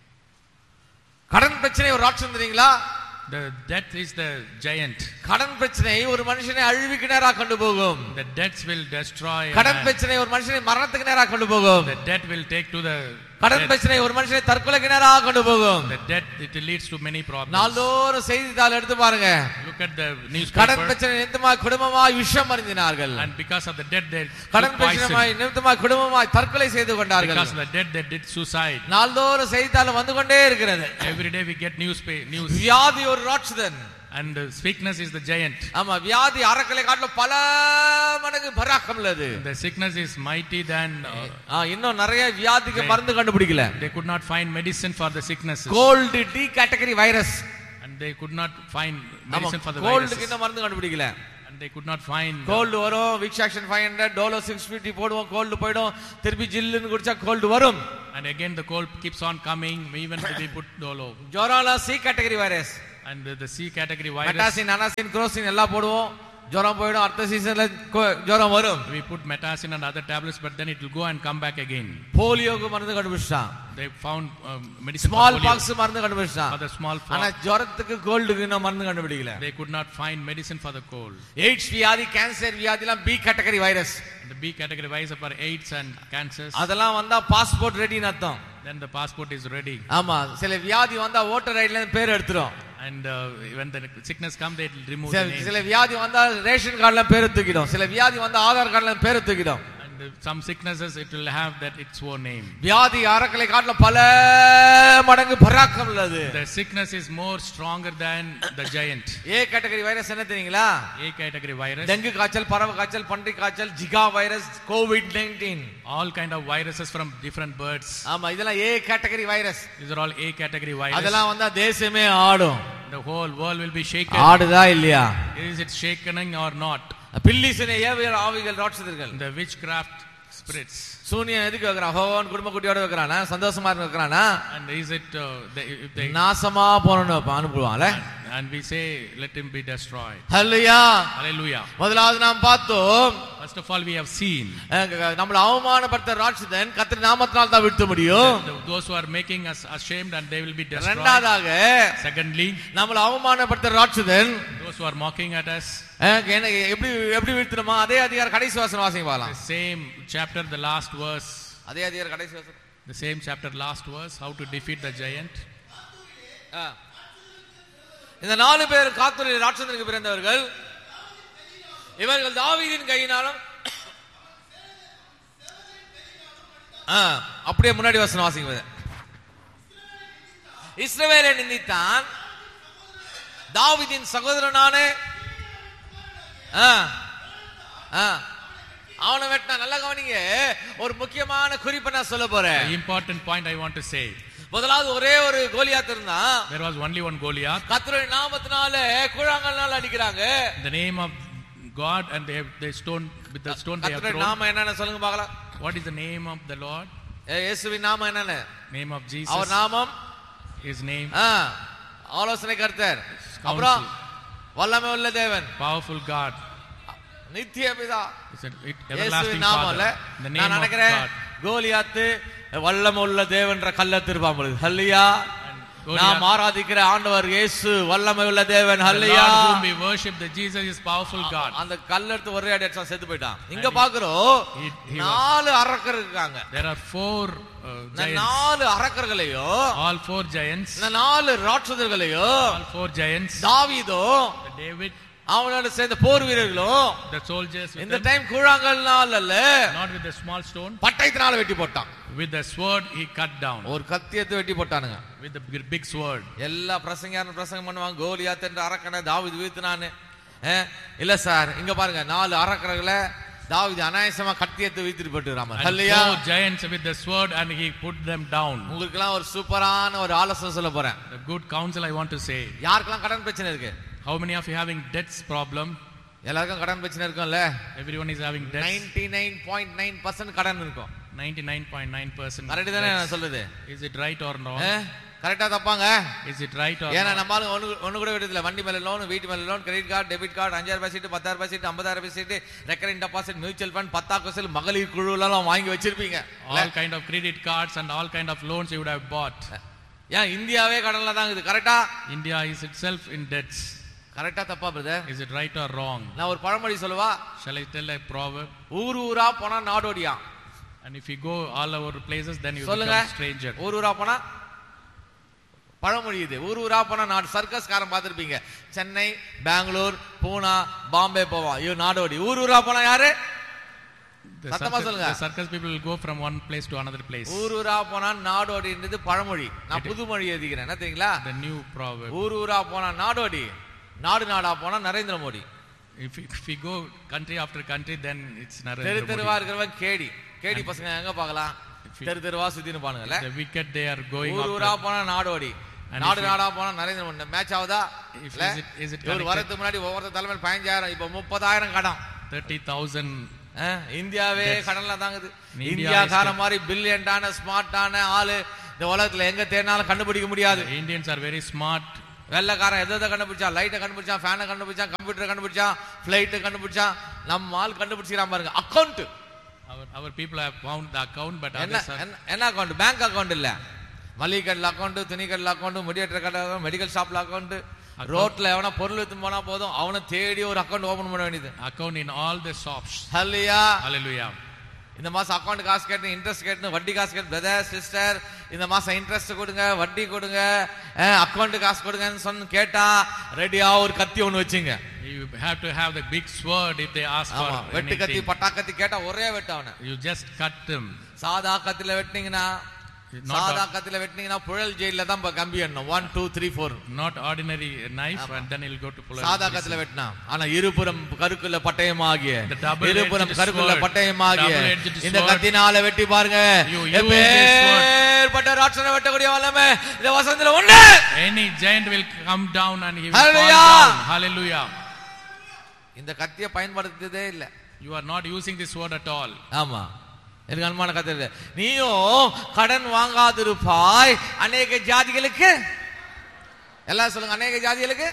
B: கடன் பிரச்சனை ஒரு ராட்சம் தெரியுங்களா?
A: The debt is the giant.
B: கடன் பிரச்சனை ஒரு மனுஷனை அழிவுக்கு நேரா கொண்டு போகும்.
A: The debts will destroy.
B: கடன் பிரச்சனை ஒரு மனுஷனை மரணத்துக்கு நேரா கொண்டு போகும்.
A: The debt will take to the
B: கடன் பிரச்சனை ஒரு மனுஷனை தற்கொலைக்கு நேரா கொண்டு போகும்.
A: The debt it leads to many problems.
B: நாள்தோறும் செய்தித்தாள் எடுத்து பாருங்க.
A: Look at the newspaper.
B: கடன் பிரச்சனை நிமித்தமாய் குடும்பமாய் விஷம் அருந்தினார்கள்.
A: And because of the debt they
B: கடன் பிரச்சனை நிமித்தமாய் குடும்பமாய் தற்கொலை செய்து கொண்டார்கள்.
A: Because of the debt they did suicide.
B: நாள்தோறும் செய்தித்தாள் வந்து கொண்டே இருக்கிறது.
A: Every day we get news news.
B: வியாதி ஒரு ராட்சதன்.
A: And the sickness is the giant.
B: ஆமா, வியாதி அரக்கலை காட்டிலும் பல மடங்கு பராக்கம் உள்ளது.
A: The sickness is mighty than
B: ஆ இன்னும் நிறைய வியாதிக்கு மருந்து கண்டுபிடிக்கல.
A: They could not find medicine for the sicknesses.
B: Cold D category virus.
A: And they could not find medicine for the
B: virus.
A: Cold
B: க்கு இன்னும் மருந்து கண்டுபிடிக்கல.
A: And they could not find.
B: Cold வரும், Vicks action five hundred, Dolo six fifty போடுவோம், cold போய்டும், திருப்பி ஜில்லுன்னு குடிச்சா cold வரும்.
A: And again the cold keeps on coming even if we put Dolo.
B: ஜொரம்ல C category virus.
A: And the C category virus.
B: Metacin, Anacin, குரோசின் எல்லாம் போடுவோம், ஜொரம் போய்டும், அடுத்த சீசன்ல ஜொரம் வரும்.
A: We put metacin and other tablets, but then it will go and come back again.
B: போலியோக்கு மருந்து கண்டுபிடிச்சான்.
A: They found um, medicine
B: small
A: for polio.
B: pox மருந்து கண்டுபிடிச்சான்.
A: For the small pox.
B: ஆனா ஜொரத்துக்கு கோல்டுக்கு இன்னும் மருந்து கண்டுபிடிக்கல.
A: They could not find medicine for the cold.
B: AIDS வியாதி, cancer வியாதிலாம் B category virus.
A: The B category virus for AIDS and cancers.
B: அதெல்லாம் வந்தா பாஸ்போர்ட் ரெடின்னு அர்த்தம்.
A: Then the passport is ready.
B: ஆமா, சில வியாதி வந்தா ஓட்டர் ஐடில இருந்து பேர் எடுத்துரும்.
A: And uh, when the sickness come they will remove
B: the name. சில வியாதி வந்தா ரேஷன் கார்டுல பேர் தூக்கிடும். சில வியாதி வந்தா ஆதார் கார்டுல பேர் தூக்கிடும்.
A: And uh, some sicknesses it will have that its own name.
B: வியாதி அரக்கலை காட்டுல பல மடங்கு பராக்கம் உள்ளது.
A: The sickness is more stronger than the giant.
B: A category virus என்ன தெரியுங்களா?
A: A category virus.
B: டெங்கு காய்ச்சல், பறவை காய்ச்சல், பன்றி காய்ச்சல், Zika virus, Covid nineteen.
A: All kind of viruses from different birds.
B: ஆமா, இதெல்லாம் A category virus.
A: These are all A category virus.
B: அதெல்லாம் வந்தா தேசமே ஆடும்.
A: The whole world will be shaken.
B: ஆடுதா இல்லையா?
A: Is it shaking or not?
B: பில்லிசனை ஏவியல் ஆவிகள் ராட்சதர்கள்.
A: The witchcraft spirits.
B: சூனியன் எதுக்கு வைக்கிறான்? ஹோவன் குடும்ப குட்டியோட வைக்கிறானா? சந்தோஷமா இருக்க வைக்கிறானா?
A: And is it uh, they, if they
B: நாசமா போறன்னு அனுப்புவான்ல.
A: And we say let him be destroyed.
B: Hallelujah.
A: Hallelujah.
B: முதலாவது நாம் பார்த்தோம்.
A: First of all we have seen.
B: நம்மள அவமானப்படுத்த ராட்சதன் கர்த்தர் நாமத்தினால தான் விட்டு முடியும்.
A: Those who are making us ashamed and they will be destroyed.
B: இரண்டாவதாக
A: Secondly
B: நம்மள அவமானப்படுத்த ராட்சதன்
A: those who are mocking at us.
B: எப்படி எப்படி வீழ்த்தணுமா? அதே அதிகார கடைசி வசனம் வாசிங்க பார்க்கலாம்.
A: The same chapter the last verse.
B: அதே அதிகார கடைசி வசனம்.
A: The same chapter last verse how to defeat the giant.
B: இந்த நாலு பேர் காத்தூரில் ராட்சதனுக்கு பிறந்தவர்கள். இவர்கள் தாவீதின் கையினாலும் அப்படியே முன்னாடி வசனம் வாசிங்க. இஸ்ரவேலை நிந்தித்தான், தாவீதின் சகோதரனான அவனை வெட்டினா. நல்லா கவனிங்க, ஒரு முக்கியமான குறிப்பை நான் சொல்ல போறேன்.
A: Important point I want to say.
B: முதலாவது ஒரே ஒரு கோலியாத் இருந்தான்.
A: There was only one Goliath.
B: கர்த்தருடைய நாமத்தினால கூழாங்கல்னால அடிக்கறாங்க.
A: The name of God and they have they stone with the stone they have thrown.
B: கர்த்தருடைய நாமம் என்னன்னு சொல்லுங்க பார்க்கலாம்.
A: What is the name of the Lord?
B: இயேசுவின் நாமம் என்னன்னு?
A: Name of Jesus.
B: அவர் நாமம்
A: his name.
B: ஆலோசனை கர்த்தர். அப்புறம் வல்லமை உள்ள தேவன்.
A: Powerful God.
B: நித்திய பிதா.
A: Everlasting Father. The name of God.
B: Goliath வல்லமை உள்ள தேவன்ற கல்லை திருப்பான் பொழுது. ஹல்லேலூயா. நாம் ஆராதிக்கிற ஆண்டவர் இயேசு வல்லமை உள்ள தேவன். ஹல்லேலூயா.
A: The Lord whom we worship, the Jesus is powerful God.
B: அந்த கல்ல எடுத்து ஒரே அடி அடிச்சா செத்து போய்ட்டான். இங்க பாக்குறோம் நாலு அரக்கர் இருக்காங்க.
A: There are four uh, giants.
B: நாலு அரக்கர்களையோ,
A: all four giants.
B: இந்த நாலு ராட்சதர்களையோ,
A: all four giants.
B: தாவீதோ,
A: David,
B: அவனோட சேர்ந்த போர் வீரர்களும்,
A: the soldiers with
B: இந்த டைம் கூழாங்கல்னால அல்ல,
A: not with the small stone,
B: பட்டயத்தினால வெட்டி போட்டான்.
A: with the sword he cut down.
B: ஒரு கத்தி எடுத்து வெட்டி போட்டானுங்க.
A: with the big sword.
B: எல்லா பிரசங்கயாரன் பிரசங்கம் பண்ணுவாங்க, கோலியாத் என்ற அரக்கனை தாவீது வீழ்த்தினானே. இல்ல சார், இங்க பாருங்க, நாலு அரக்கர்களை தாவீது அநாயசமா கத்தி எடுத்து வீழ்த்திட்டு போட்டுறாம. ஹல்லேலூயா.
A: four giants with the sword and he put them down.
B: உங்களுக்கு எல்லாம் ஒரு சூப்பரான ஒரு ஆலோசனை சொல்ல போறேன்.
A: The good counsel I want to say.
B: யாருக்கெல்லாம் கடன் பிரச்சனை இருக்கு?
A: How many of you having debts problem?
B: எல்லாருக்கும் கடன் பிரச்சனை இருக்கும்ல.
A: Everyone is having debts.
B: ninety-nine point nine percent கடன் இருக்கும்.
A: ninety-nine point nine percent.
B: Correct தானே நான் சொல்றது?
A: Is it right or wrong?
B: கரெக்டா தப்பாங்க?
A: Is it right or
B: ஏன்னா
A: not?
B: நம்மால ஒண்ணு ஒண்ணு கூட விடுறதில்ல. வண்டி மேல லோன், வீட்டு மேல loan, credit card, debit card, அஞ்சாயிரம் ரூபாய் சீட்டு, பத்தாயிரம் ரூபாய் சீட்டு, ஐம்பதாயிரம் ரூபாய் சீட்டு, ரெக்கரிங் டெபாசிட், மியூச்சுவல் ஃபண்ட், பத்தாயிரம் மகளிர் குழுல எல்லாம் வாங்கி வச்சிருப்பீங்க.
A: All kind of credit cards and all kind of loans you would have bought.
B: ஏன் இந்தியாவே கடன்ல தான் இருக்குது. கரெக்டா?
A: India is itself in debts.
B: கரெக்டா தப்பா brother?
A: Is it right or wrong?
B: நான் ஒரு பழமொழி சொல்லவா?
A: Shall I tell a proverb?
B: ஊர் ஊரா போனா நாடோடியா.
A: And if you go all over places, then you
B: சொல்லுங்க.
A: become stranger.
B: ஊர் ஊரா போனா பழமொழி இது. ஊர் ஊரா போனா நாடு. சர்க்கஸ் காரன் பார்த்திருப்பீங்க. சென்னை, பெங்களூர், பூனா, பாம்பே போவான். ஐயோ நாடோடி. ஊர் ஊரா போனா யாரு?
A: The
B: சத்தமா
A: circus,
B: சொல்லுங்க.
A: the circus people will go from one place to another place.
B: ஊர் ஊரா போனா நாடோடின்றது பழமொழி. நான் புது மொழி எழுதிக்கிறேன். என்ன தெரியுங்களா?
A: The new proverb.
B: ஊர் ஊரா போனா நாடோடி, நாடு நாடா போனா Narendra Modi.
A: If we, if we go country after country, then it's
B: தெரு
A: Narendra
B: தெருவா
A: Modi.
B: இருக்கிறவன் கேடி. கேடி பசங்க எங்க பார்க்கலாம்? தெரு தெருவா சுத்தின்னு பானுங்கல்ல.
A: The wicked they are going
B: ஊர் ஊரா
A: after.
B: போனா நாடோடி,
A: And
B: நாடு
A: if you-
B: நாடா போனா நரேந்திர மோடி. மேட்ச் ஆகுதா?
A: If
B: இல்ல?
A: is it is it
B: இவர்
A: connected?
B: வரதுக்கு முன்னாடி ஒவ்வொரு தலைமையில் பதினஞ்சாயிரம், இப்ப முப்பதாயிரம் கடன்.
A: thirty thousand.
B: அஹ், இந்தியாவே
A: Yes.
B: கடன்ல தாங்குது.
A: India
B: இந்தியாக்கார
A: is-
B: மாதிரி பில்லியன்டான ஸ்மார்ட்டான ஆளு இந்த உலகத்துல எங்க தேடினாலும் கண்டுபிடிக்க முடியாது.
A: The Indians are very smart.
B: வெள்ளக்காரன் எதை எதை கண்டுபிடிச்சான்? லைட்டை கண்டுபிடிச்சான், ஃபேனை கண்டுபிடிச்சான், கம்ப்யூட்டர் கண்டுபிடிச்சான், பிளைட்டு கண்டுபிடிச்சான். நம்ம ஆள் கண்டுபிடிச்சிக்கிறான் பாருங்க. Account.
A: Our our people have found the account, but
B: என்ன
A: others are
B: என்ன- என்ன அக்கௌண்ட்? பேங்க் அக்கௌண்ட் இல்ல. மளிகை கடையில் அக்கௌண்ட், துணி கடையில் அக்கௌண்ட், முடியேற்ற கடை, மெடிக்கல் ஷாப்ல அக்கௌண்ட். ரோட்ல எவனா பொருள் எடுத்து போனா போதும் அவனை தேடி ஒரு அக்கௌண்ட் ஓபன் பண்ண வேண்டியது.
A: account in all the shops.
B: Hallelujah.
A: Hallelujah.
B: இந்த மாசம் அக்கௌண்ட் காசு கேட்டு, இன்ட்ரெஸ்ட் கேட்டு, வட்டி காசு கேட்டு, பிரதர் சிஸ்டர் இந்த மாசம் இன்ட்ரெஸ்ட் கொடுங்க, வட்டி கொடுங்க, அக்கௌண்ட் காசு கொடுங்கன்னு சொன்ன கேட்டா ரெடியா ஒரு கத்தி ஒண்ணு வச்சுங்க.
A: You have to have the big sword if they ask for
B: ஆமா, வெட்டு கத்தி
A: anything.
B: பட்டா கத்தி கேட்டா ஒரே வெட்டு அவனை.
A: You just cut them.
B: சாதா கத்தில வெட்டினீங்கன்னா,
A: Not
B: சாதா
A: a-
B: கத்தில வெட்டினீங்கன்னா புழல் ஜெயில தான் இப்ப கம்பி எண்ணணும். One two three four.
A: Not ordinary knife, and then he'll go to pull.
B: சாதா கத்தில வெட்டினா, ஆனா இருபுறம் கருக்குள்ள பட்டயமாகிய,
A: The double-edged
B: இருபுறம் கருக்குள்ள
A: sword.
B: பட்டயமாகிய
A: Double-edged
B: இந்த
A: sword.
B: கத்தினால வெட்டி பாருங்க.
A: You use this sword.
B: எப்பேற்பட்ட ராட்சசனை வெட்டக்கூடிய வல்லமை இந்த வசனத்துல உண்டு.
A: Any giant will come down and he will
B: Hallelujah.
A: fall down. Hallelujah.
B: இந்த கத்தியை பயன்படுத்ததே இல்ல.
A: You are not using this sword at all.
B: ஆமா, எனக்கு அனுமான கத்திர. நீயும் கடன் வாங்காதிருப்பாய் அநேக ஜாதிகளுக்கு. எல்லாம் சொல்லுங்க, அநேக ஜாதிகளுக்கு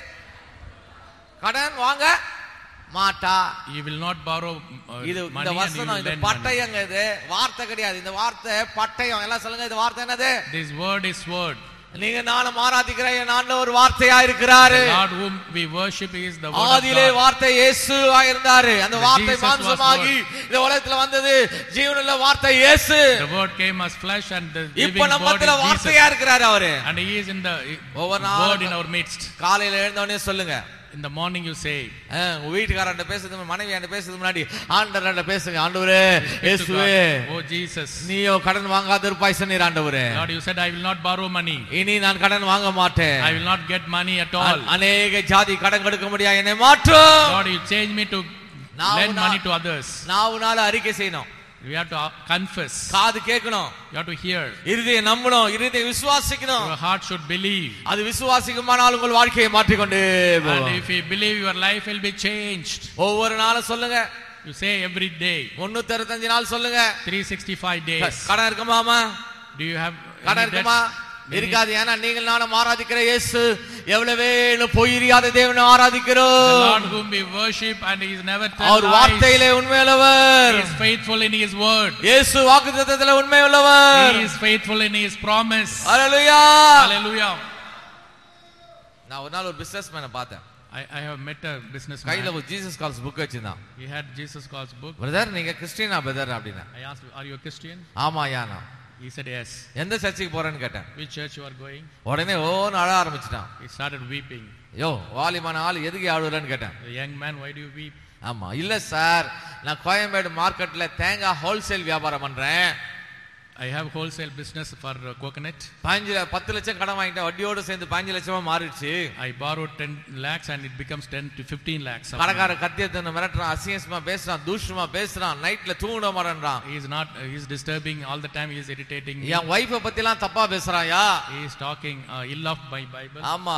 B: கடன் வாங்க மாட்டா.
A: You will not borrow uh,
B: இது
A: money
B: இந்த
A: and you
B: வசனம்,
A: will
B: இந்த
A: lend money.
B: பட்டயங்க, இது வார்த்தை கிடையாது. இந்த வார்த்தை பட்டயம். எல்லாம் சொல்லுங்க, இந்த வார்த்தை என்னது?
A: This word is word.
B: நீங்க நானும் ஆராதிக்கிற என் ஆண்டவர் ஒரு வார்த்தையா இருக்கிறாரு.
A: The Lord whom we worship is the word of
B: ஆதியிலே
A: God.
B: வார்த்தை இயேசுவா இருந்தாரு. அந்த
A: The
B: வார்த்தை
A: Jesus was
B: மாம்சமாகி இந்த உலகத்துல வந்தது. ஜீவனுள்ள வார்த்தை இயேசு.
A: The word came as flesh and the living
B: இப்ப நம்ம
A: word
B: மத்தியில
A: is Jesus.
B: வார்த்தையா இருக்கிறாரு அவரு.
A: And he is in the
B: ஒவ்வொரு
A: word
B: நாளும்
A: in our midst.
B: காலையில எழுந்தவனே சொல்லுங்க.
A: In the morning you say,
B: அஹ், உங்க வீட்டுக்காரன் பேசுறது, மனைவியாண்ட பேசுறது முன்னாடி ஆண்டவர்கிட்ட பேசுங்க. ஆண்டவரே இயேசுவே,
A: oh Jesus.
B: நீயோ கடன் வாங்காத இருப்பாய் சொன்னீர் ஆண்டவரே.
A: Lord, you said I will not borrow money.
B: இனி நான் கடன் வாங்க மாட்டேன்.
A: I will not get money at all.
B: அநேக ஜாதி கடன் கொடுக்க முடியாது, என்னை மாற்றும்.
A: Lord, you change me to
B: Now
A: lend
B: na-
A: money to others.
B: நான் உன்னால அறிக்கை செய்யணும்.
A: We have to uh, confess.
B: காது கேட்கணும்,
A: You have to hear.
B: இருதயம் நம்பணும், இருதயம் விசுவாசிக்கணும்.
A: Your heart should believe.
B: அது விசுவாசிக்குமானால் உங்கள் வாழ்க்கையை மாற்றிக்கொண்டு
A: And
B: போகும்.
A: if you believe, your life will be changed.
B: ஒவ்வொரு நாளும் சொல்லுங்க,
A: You say every day,
B: முன்னூத்தி அறுபத்தஞ்சு நாள் சொல்லுங்க.
A: three hundred sixty-five days.
B: கடன் இருக்குமாமா?
A: Do you have
B: கடன்
A: any
B: இருக்குமா?
A: debts?
B: இருக்காது. ஏன்னா நீங்கள் நானும் ஆராதிக்கிற இயேசு எவ்வளவே பொய்யாத தேவனை
A: The
B: ஆராதிக்கிறோம்.
A: Lord whom we worship and he is never
B: our
A: tell lies.
B: வார்த்தையிலே உண்மையுள்ளவர்.
A: He is faithful in his word.
B: இயேசு வாக்குத்தத்தத்திலே உண்மையுள்ளவர்.
A: He is faithful in his promise.
B: Hallelujah.
A: Hallelujah.
B: நான் ஒரு நாள் ஒரு பிசினஸ்மேனை பார்த்தேன்.
A: I, I have met a businessman.
B: கையில ஒரு ஜீசஸ் கால்ஸ் புக் வச்சிருந்தான்.
A: He had Jesus Calls book.
B: Brother நீங்க கிறிஸ்டியனா பிரதர் அப்படின்னா?
A: I asked, are you a Christian?
B: ஆமா யானா.
A: He said yes.
B: எந்த சர்ச்சுக்கு போறேன்னு கேட்டேன்.
A: Which church you are going?
B: உடனே ஓன்னு அழ ஆரம்பிச்சிட்டான்.
A: He started weeping.
B: யோ வாலிமான ஆள் எதுக்கு ஆடுறன்னு கேட்டேன்.
A: The young man, why do you weep?
B: ஆமா, இல்ல சார், நான் கோயம்பேடு மார்க்கெட்ல தேங்காய் ஹோல்சேல் வியாபாரம் பண்றேன்.
A: I have wholesale business for uh, coconut.
B: பதினஞ்சு பத்து லட்சம் கடன் வாங்கிட்டேன், வட்டியோடு சேர்ந்து பதினஞ்சு லட்சமா மாறிடுச்சு.
A: I borrowed ten lakhs and it becomes ten to fifteen lakhs.
B: கடைக்கார கத்தியத்தை மிரட்டுறான், அசிங்கமா பேசுறான், தூஷமா பேசுறான், நைட்ல தூங்க மாட்டேன்றான்.
A: He is not, uh, he is disturbing all the time. He is irritating me.
B: N wifi பத்தி எல்லாம் தப்பா பேசுறாயா?
A: He is talking uh, ill of my Bible.
B: ஆமா,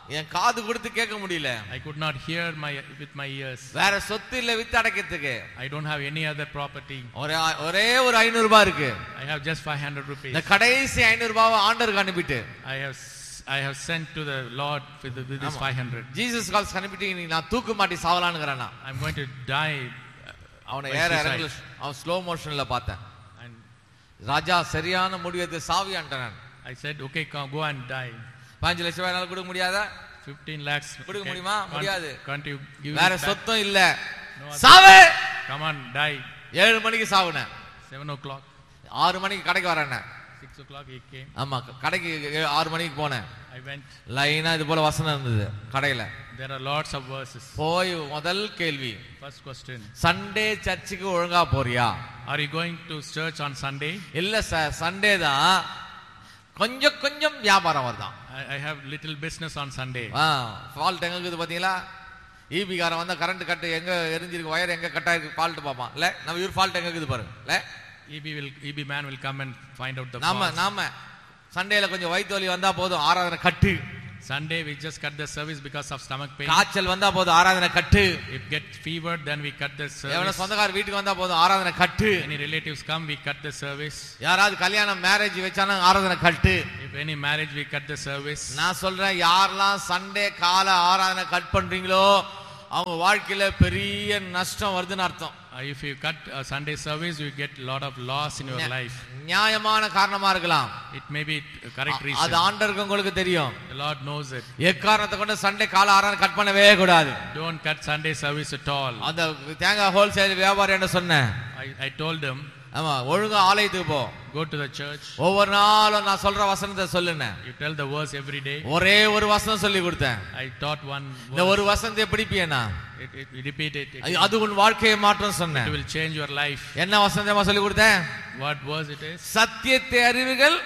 B: என் காது கொடுத்து கேட்க முடியல.
A: I could not hear my with my ears.
B: வேற சொத்து இல்ல with அடக்கிறதுக்கு.
A: I don't have any other property.
B: ஒரே ஒரே ஒரு ஐநூறு ரூபாய் இருக்கு.
A: I have just five hundred rupees.
B: இந்த கடைசி ஐநூறு ரூபாயை ஆண்டவருக்கு அனுப்பிட்டு
A: I have I have sent to the Lord with, with this five hundred.
B: Jesus calls அனுப்பிட்டு நீ நான் தூக்கு மாட்டி சாவலாம்ங்கறானா.
A: I'm going to die.
B: அவனை ஏற இறங்கல அவன் ஸ்லோ மோஷன்ல பார்த்தேன்.
A: And
B: ராஜா சரியான முடிவெடுத்து சாவியான்றான்.
A: I said okay, go and die.
B: பதினைந்து லட்சம் ரூபாய் என்னால கொடுக்க முடியாதா?
A: fifteen lakhs
B: கொடுக்க முடியுமா? முடியாது.
A: Can't you give
B: வேற சொத்தம் இல்ல. சாவு.
A: Come on, die.
B: ஏழு மணிக்கு சாவுனே.
A: seven o'clock.
B: ஆறு மணிக்கு கடைக்கு வரேனே.
A: six o'clock he came.
B: ஆமா கடைக்கு ஆறு மணிக்கு போனேன்.
A: I went.
B: லைனா இது போல வசனம் இருந்தது கடையில.
A: There are lots of verses.
B: போய் முதல் கேள்வி.
A: First question.
B: சண்டே சர்ச்சுக்கு ஒழுங்கா போறியா?
A: Are you going to church on Sunday?
B: இல்ல சார் சண்டே தான் கொஞ்சம் கொஞ்சம் வியாபாரம் வருதான்.
A: I have little business on Sunday.
B: Ah fault எங்க இருக்குது பாத்தீங்களா? ஈபி காரன் வந்தா கரண்ட் கட் எங்க எரிஞ்சிருக்கு வயர் எங்க கட் ஆயிருக்கு ஃபால்ட் பாப்பான். இல்ல நம்ம இவர் ஃபால்ட் எங்க இருக்குது பாருங்க. இல்ல
A: E B will E B man will come and find out the
B: நாம
A: fault.
B: நாம சண்டேல கொஞ்சம் வயித்து வலி வந்தா போதும் ஆராதனை கட்டு.
A: Sunday we just cut the service because of stomach pain.
B: காய்ச்சல் வந்தா போதும் ஆராதனை கட்டு.
A: If get fever then we cut the service.
B: எவன சொந்தக்கார வீட்டுக்கு வந்தா போதும் ஆராதனை கட்டு.
A: Any relatives come we cut the service.
B: யாராவது கல்யாணம் மேரேஜ் வெச்சானா ஆராதனை கட்டு.
A: If any marriage we cut the service.
B: நான் சொல்றேன் யாரெல்லாம் சண்டே கால ஆராதனை கட் பண்றீங்களோ அவங்க வாழ்க்கையில பெரிய நஷ்டம் வருதுன்னு அர்த்தம்.
A: If you cut a Sunday service you get a lot of loss in your life.
B: நியாயமான காரணமா இருக்கலாம்.
A: It may be a correct reason.
B: அது ஆண்டவருக்கு உங்களுக்கு தெரியும்.
A: The Lord knows it.
B: எக்காரணத்தை கொண்டு சண்டே கால ஆராதனை கட் பண்ணவே கூடாது.
A: Don't cut Sunday service at all.
B: அந்த தேங்காய் ஹோல்சேல் வியாபாரி என்ன சொன்னேன்?
A: I I told them
B: ஆமா ஒழுங்கா ஆலயத்துக்கு போ.
A: go to the church.
B: ஒவ்வொரு நாளும் நான் சொல்ற வசனத்தை சொல்லுனே.
A: You tell the verse every day.
B: ஒரே ஒரு வசனம் சொல்லி கொடுத்தேன்.
A: I taught one verse.
B: இந்த ஒரு வசனத்தை படிப்பியேனா?
A: It, it, it repeat it.
B: அது உன் வாழ்க்கையை மாற்றும் சொன்னேன்.
A: It will change your life.
B: என்ன வசனத்தை சொல்லி கொடுத்தேன்?
A: What verse it is?
B: சத்தியத்தை அறிவீர்கள்.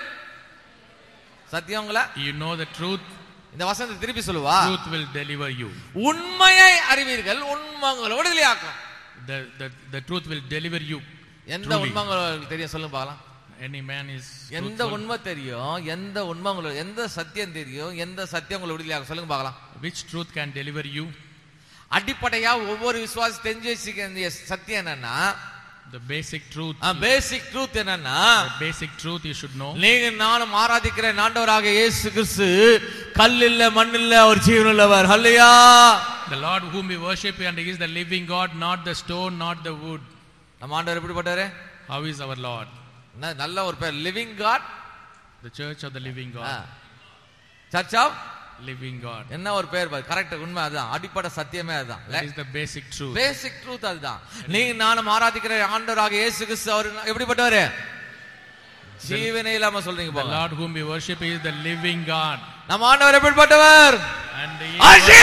B: சத்தியங்களா?
A: You know the truth.
B: இந்த வசனத்தை திருப்பி சொல்லுவா.
A: Truth will deliver you.
B: உண்மையை அறிவீர்கள். உண்மை உங்களை விடுதலையாக்கும்.
A: The the the truth will deliver you.
B: எந்த உண்மை உங்களுக்கு தெரியும் சொல்லுங்க பார்க்கலாம்.
A: Any man is
B: எந்த உண்மை தெரியும்? எந்த உண்மை உங்களுக்கு எந்த சத்தியம் தெரியும்? எந்த சத்தியம் உங்களை விடுதலையாக்கும் சொல்லுங்க பார்க்கலாம்.
A: Which truth can deliver you?
B: அடிப்படையா ஒவ்வொரு விசுவாசி தெரிஞ்சு வச்சுக்க சத்தியம் என்னன்னா
A: the basic truth.
B: basic truth என்னன்னா
A: the basic truth you should know.
B: நீங்க நானும் ஆராதிக்கிற ஆண்டவராக இயேசு கிறிஸ்து கல் இல்ல மண் இல்ல அவர் ஜீவனுள்ளவர். ஹல்லேலூயா.
A: The Lord whom we worship and he is the living God, not the stone, not the wood.
B: நம்ம ஆண்டவர் எப்படிப்பட்டவரே?
A: How is our Lord?
B: நல்ல ஒரு பேர் living God.
A: The church of the living God.
B: Search of
A: living God.
B: என்ன ஒரு பேர் பாரு. கரெக்ட் உண்மை அதுதான். அடிப்படை சத்தியமே அதுதான்.
A: That is the basic truth.
B: basic truth அதுதான். நீ நானும் ஆராதிக்கிற ஆண்டவராக இயேசு கிறிஸ்து அவர் எப்படிப்பட்டவரே? ஜீவனே இல்லாம சொல்றீங்க
A: The
B: போங்க.
A: Lord whom we worship is the living God.
B: நம்ம ஆண்டவர் எப்படிப்பட்டவர்?
A: And he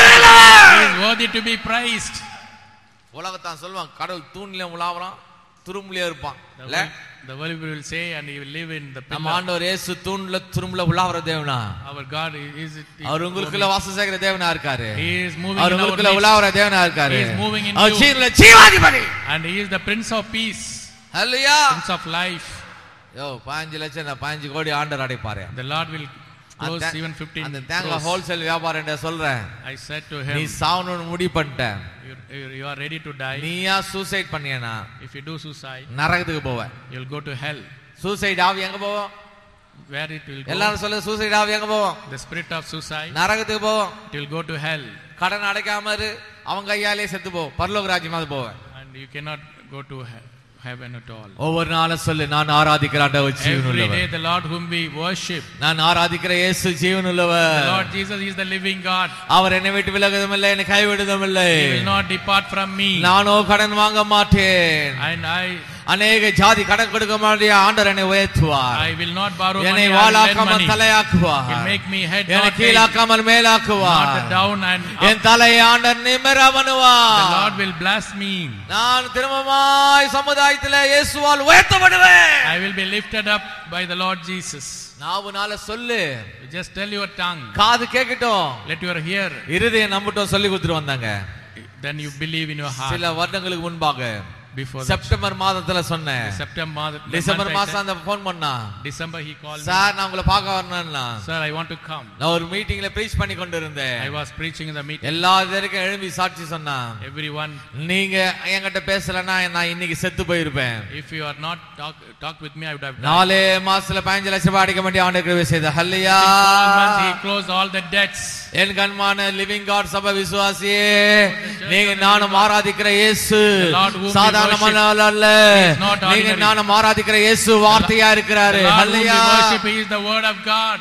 A: is worthy to be praised.
B: உலகத்தான் சொல்வான் கடவுள் தூண்ல உலாவறான் துரும்புல இருப்பான். இல்ல
A: the world will say and he will live in the pillar.
B: நம்ம ஆண்டவர் இயேசு தூண்ல துரும்புல உலாவற தேவனா?
A: Our God is it.
B: அவர் உங்களுக்குள்ள வாசம் செய்கிற தேவனா இருக்காரு.
A: He is moving
B: our
A: in our
B: உங்களுக்குள்ள
A: midst.
B: உலாவற தேவனா இருக்காரு.
A: He is moving in
B: our
A: you.
B: ஜீவனுள்ள ஜீவாதிபதி.
A: And he is the prince of peace.
B: Hallelujah.
A: Prince of life.
B: யோ பதினைந்து லட்சம் பதினைந்து கோடி ஆண்டவர் அடைப்பாரு.
A: The Lord will close even fifteen.
B: அந்த தேங்காய் ஹோல்சேல் வியாபாரம் என்ன சொல்றேன்?
A: I said to him,
B: நீ சாவணும்னு முடிவு பண்ணிட்ட.
A: You, you are ready to die.
B: நீயா suicide பண்ணியனா?
A: If you do suicide,
B: நரகத்துக்கு போவ.
A: you will go to hell.
B: Suicide ஆவி எங்க போவோம்?
A: Where it will go?
B: எல்லாரும் சொல்ல சூசைட் ஆவி எங்க போவோம்?
A: The spirit of suicide.
B: நரகத்துக்கு போவோம்.
A: It will go to hell.
B: கடன் அடைக்காம இரு. அவங்க கையாலே செத்து போ. பரலோக ராஜ்யமாவது போவ.
A: And you cannot go to hell. Heaven at all.
B: ஒவ்வொரு நாளும் சொல்லு நான் ஆராதிக்கிற ஆண்டவர் ஜீவனுள்ளவர்.
A: Every day the Lord whom we worship.
B: நான் ஆராதிக்கிற இயேசு ஜீவனுள்ளவர்.
A: The Lord Jesus is the living God.
B: அவர் என்னை விட்டு விலகுவதும் இல்லை என்னை கைவிடுவதும் இல்லை.
A: He will not depart from me.
B: நானோ கடன் வாங்க மாட்டேன்.
A: And I
B: அநேக ஜாதி கடன் கொடுக்க மாட்டிய ஆண்டவர் என்னை உயர்த்துவார்.
A: I will not borrow money.
B: என்னை
A: I will lend
B: வாளாக்காமல்
A: money.
B: தலையாக்குவார்.
A: He will make me head
B: என்னை
A: not tail.
B: கீழாக்காமல் மேலாக்குவார்.
A: Not down and up.
B: என் தலையை ஆண்டவர் நிமிர பண்ணுவார்.
A: The Lord will bless me.
B: நான் திரும்பமாய் சமுதாயத்திலே இயேசுவால் உயர்த்தப்படுவேன்.
A: I will be lifted up by the Lord Jesus.
B: நாவுனால சொல்லு.
A: You just tell your tongue.
B: காது கேட்கட்டும்.
A: Let your ear.
B: இருதயம் நம்பட்டும் சொல்லி கொடுத்துட்டு வந்தாங்க.
A: Then you believe in your heart.
B: சில வருடங்களுக்கு முன்பாக
A: before
B: செப்டம்பர் மாதத்துல சொன்னேன்.
A: September
B: டிசம்பர் மாசம் அந்த ஃபோன் பண்ணா.
A: December he called me.
B: Sir நான் உங்களை பார்க்க வரணும்னா.
A: Sir, I want to come.
B: நான் ஒரு மீட்டிங்ல பிரீச் பண்ணி கொண்டிருந்தேன்.
A: I was preaching in the meeting.
B: எல்லாரும் எழும்பி சாட்சி சொன்னா.
A: Everyone.
B: நீங்க என்கிட்ட பேசலனா நான் இன்னைக்கு செத்து போயிருப்பேன்.
A: If you are not talk talk with me, I would have died.
B: நாலே மாசத்துல பதினைந்து லட்சம் ரூபாய் அடைக்க வேண்டிய ஆண்டவர் கிருபை செய்த. ஹல்லேலூயா.
A: He closed all the debts.
B: N கண்மான living God சபை விசுவாசியே, நீங்க நானும் ஆராதிக்கிற இயேசு சாதாரணமான அல்ல. நீங்க நானும் ஆராதிக்கிற இயேசு வார்த்தையா இருக்கிறாரு. ஹல்லேலூயா.
A: Worship is the word of God.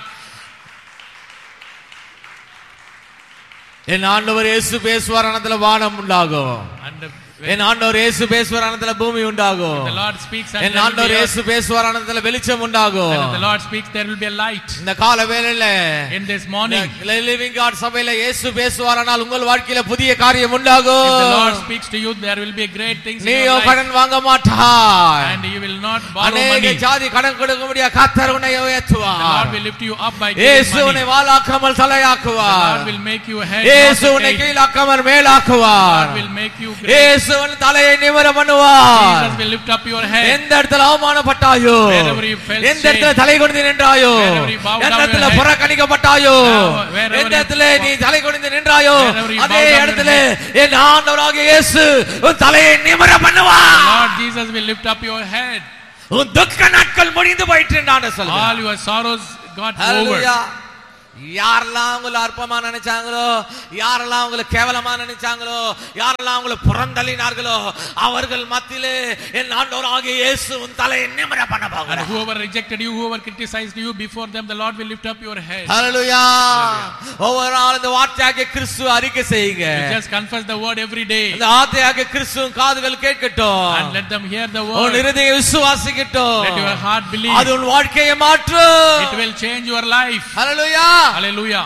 B: என் ஆண்டவர் இயேசு பேசுவார், அனந்தல வானம் உண்டாகும். என் ஆண்டவர் இயேசு பேசுவார், அனந்தல பூமி உண்டாகும்.
A: The Lord speaks and
B: என் ஆண்டவர் இயேசு பேசுவார், அனந்தல வெளிச்சம் உண்டாகும்.
A: And the Lord speaks, there will be a light.
B: இந்த கால வேளையில
A: in this morning,
B: living God சபையில இயேசு பேசுவாரானால் உங்கள் வாழ்க்கையில புதிய காரியம் உண்டாகும்.
A: If the Lord speaks to you, there will be great things in
B: நீ
A: your life.
B: கடன் வாங்க மாட்டாய்.
A: And you will not borrow money.
B: அநேக ஜாதி கடன் கொடுக்க முடியாது. கர்த்தர் உன்னை உயர்த்துவார்.
A: The Lord will lift you up by giving
B: இயேசு
A: money.
B: உன்னை வாலாக்காமல் தலையாக்குவார்.
A: The Lord will make you head.
B: இயேசு உன்னை கீழாக்காமல் மேலாக்குவார்.
A: The Lord will make you great.
B: இயேசு உன் தலையை நிமிர பண்ணுவார்.
A: Jesus will lift up your head.
B: எந்த இடத்துல அவமானப்பட்டாயோ, எந்த இடத்துல தலை குனிந்து நின்றாயோ, எந்த இடத்துல புறக்கணிக்கப்பட்டாயோ, எந்த இடத்துல நீ தலை குனிந்து நின்றாயோ, அதே இடத்துல என் ஆண்டவராகிய இயேசு உன் தலையை நிமிர பண்ணுவார்.
A: Lord Jesus will lift up your head.
B: உன் துக்க நாட்கள் முடிந்து போயிற்று என்று சொல்லுங்க.
A: All your sorrows got over.
B: ஹல்லேலூயா. யாரெல்லாம் உங்களை அற்பமா நினைச்சாங்களோ, யாரெல்லாம் உங்களை கேவலமா நினைச்சாங்களோ, யாரெல்லாம் உங்களை புறந்தள்ளினார்களோ, அவர்கள் மத்தியிலே என் ஆண்டவராகிய இயேசு உன் தலையை நிமிர பண்ண போகிறார்.
A: And whoever rejected you, whoever criticized you, before them the Lord will lift up your head.
B: ஹல்லேலூயா. ஒவ்வொரு நாளும் இந்த வார்த்தையாகிய கிறிஸ்துவை அறிக்கை செய்யுங்க.
A: Just confess the word every day.
B: இந்த வார்த்தையாகிய கிறிஸ்துவின் காதுகள் கேட்கட்டும்.
A: And let them hear the word.
B: உன் இருதயம் விசுவாசிக்கட்டும்.
A: Let your heart believe.
B: அது உன் வாழ்க்கையை மாற்றும்.
A: It will change your life.
B: Hallelujah.
A: Hallelujah.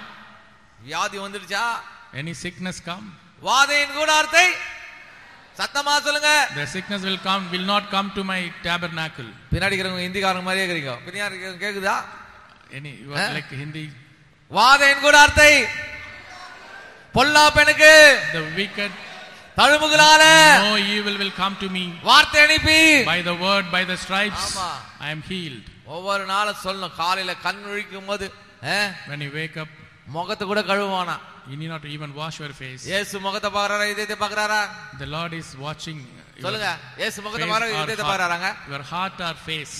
B: வியாதி வந்துருச்சா?
A: Any sickness come?
B: வாதையின் கூடாரத்தை சத்தமா சொல்லுங்க.
A: The sickness will come, will not come to my tabernacle.
B: பின்னாடி இருக்கிறவங்க ஹிந்திக்காரங்க மாதிரியே இருக்கீங்க. பின்னாடி இருக்கிறவங்க கேக்குதா?
A: Any you are like Hindi.
B: வாதையின் கூடாரத்தை பொல்லாப்பனுக்கு
A: The wicked
B: தழும்புகளால
A: no evil will come to me.
B: வார்த்தை அனுப்பி
A: By the word, by the stripes
B: ஆமா.
A: I am healed.
B: ஒவ்வொரு நாளும் சொல்லணும். காலையில கண் விழிக்கும் போது
A: When you wake up,
B: முகத்தை கூட கழுவானா.
A: you need not even wash your face.
B: இயேசு முகத்தை பார்க்கறாரா, இதயத்தை பார்க்கறாரா?
A: The Lord is watching.
B: சொல்லுங்க. இயேசு முகத்தை பார்க்கறாரா, இதயத்தை பார்க்கறாங்க?
A: Your heart or face.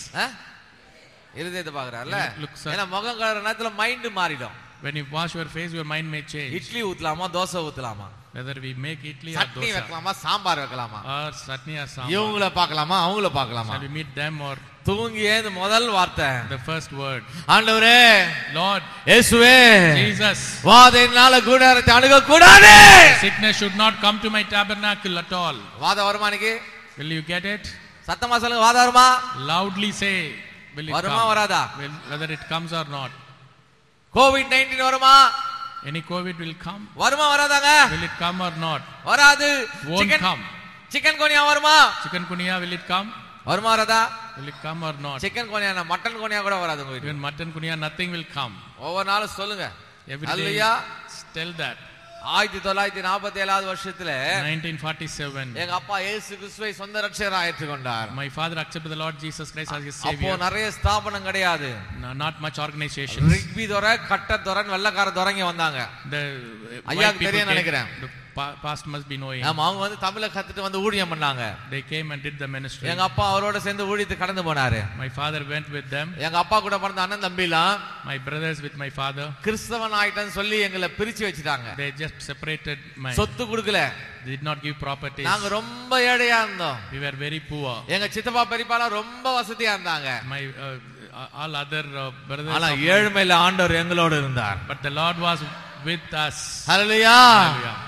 B: இதயத்தை பார்க்கறார்ல.
A: Looks
B: ஏன்னா முகம் கழுவுற நேரத்துல மைண்ட் மாறிடும்.
A: When you wash your face, your mind may change.
B: Idli ஊத்தலாமா, dosa ஊத்தலாமா?
A: Whether we make idli or
B: chutney
A: dosa.
B: வைக்கலாமா, சாம்பார் வைக்கலாமா?
A: Or chutney or sambar.
B: இவங்கள பார்க்கலாமா, அவங்கள பார்க்கலாமா?
A: Shall we meet them or
B: தூங்கி ஏந்து முதல் வார்த்தை
A: the first word?
B: ஆண்டவரே,
A: Lord,
B: இயேசுவே,
A: Jesus,
B: வாதையினால கூடாரத்தை அணுக கூடாது.
A: sickness should not come to my tabernacle at all.
B: வாதம் வருமா இன்னைக்கு?
A: Will you get it?
B: சத்தமா சொல்லுங்க. வாதம் வருமா?
A: Loudly say, will it
B: வருமா
A: come?
B: வராதா?
A: Will, whether it comes or not.
B: Covid nineteen வருமா?
A: Any COVID will come.
B: வருமா வராதாங்க?
A: Will it come or not?
B: வராது.
A: Won't come.
B: சிக்கன் கோனியா வருமா?
A: Chicken kunia, will it come?
B: வருமா வராதா?
A: Will it come or not?
B: Chicken கோனியா, mutton கோனியா கூட வராது உங்க வீட்டுக்கு.
A: Even mutton kunia, nothing will come.
B: ஒவ்வொரு நாளும் சொல்லுங்க.
A: Every day,
B: hallelujah.
A: tell that.
B: ஆயிரத்தி தொள்ளாயிரத்தி நாற்பத்தி ஏழாவது வருஷத்துல
A: nineteen forty-seven.
B: எங்க அப்பா இயேசு கிறிஸ்துவை சொந்த ரட்சகரா ஏற்றுக்கொண்டார்.
A: My father accepted the Lord Jesus Christ as his
B: அப்போ
A: savior.
B: நிறைய ஸ்தாபனம் கிடையாது.
A: No, not much organizations.
B: Rugby துரை, கட்ட துரைன்னு வெள்ளக்கார துரைங்க வந்தாங்க.
A: The
B: ஐயாக்கு
A: white people
B: தெரியும்
A: came,
B: நினைக்கிறேன்.
A: the pa- past must be knowing.
B: ஆமா, அவங்க வந்து தமிழை கத்துட்டு வந்து ஊழியம் பண்ணாங்க.
A: They came and did the ministry.
B: எங்க அப்பா அவரோட சேர்ந்து ஊழியத்துக்கு கடந்து போனாரு.
A: My father went with them.
B: எங்க அப்பா கூட பிறந்த அண்ணன் தம்பிலாம்
A: My brothers with my father.
B: கிறிஸ்தவன் ஆயிட்டன்னு சொல்லி எங்களை பிரிச்சு வச்சுட்டாங்க.
A: They just separated my.
B: சொத்து கொடுக்கல.
A: They did not give properties.
B: நாங்க ரொம்ப ஏழையா இருந்தோம்.
A: We were very poor.
B: எங்க சித்தப்பா பெரியப்பாலாம் ரொம்ப வசதியா இருந்தாங்க.
A: My uh, all other uh, brothers.
B: ஆனா ஏழ்மையில ஆண்டவர் எங்களோட இருந்தார்.
A: But the Lord was with us.
B: Hallelujah.
A: Hallelujah.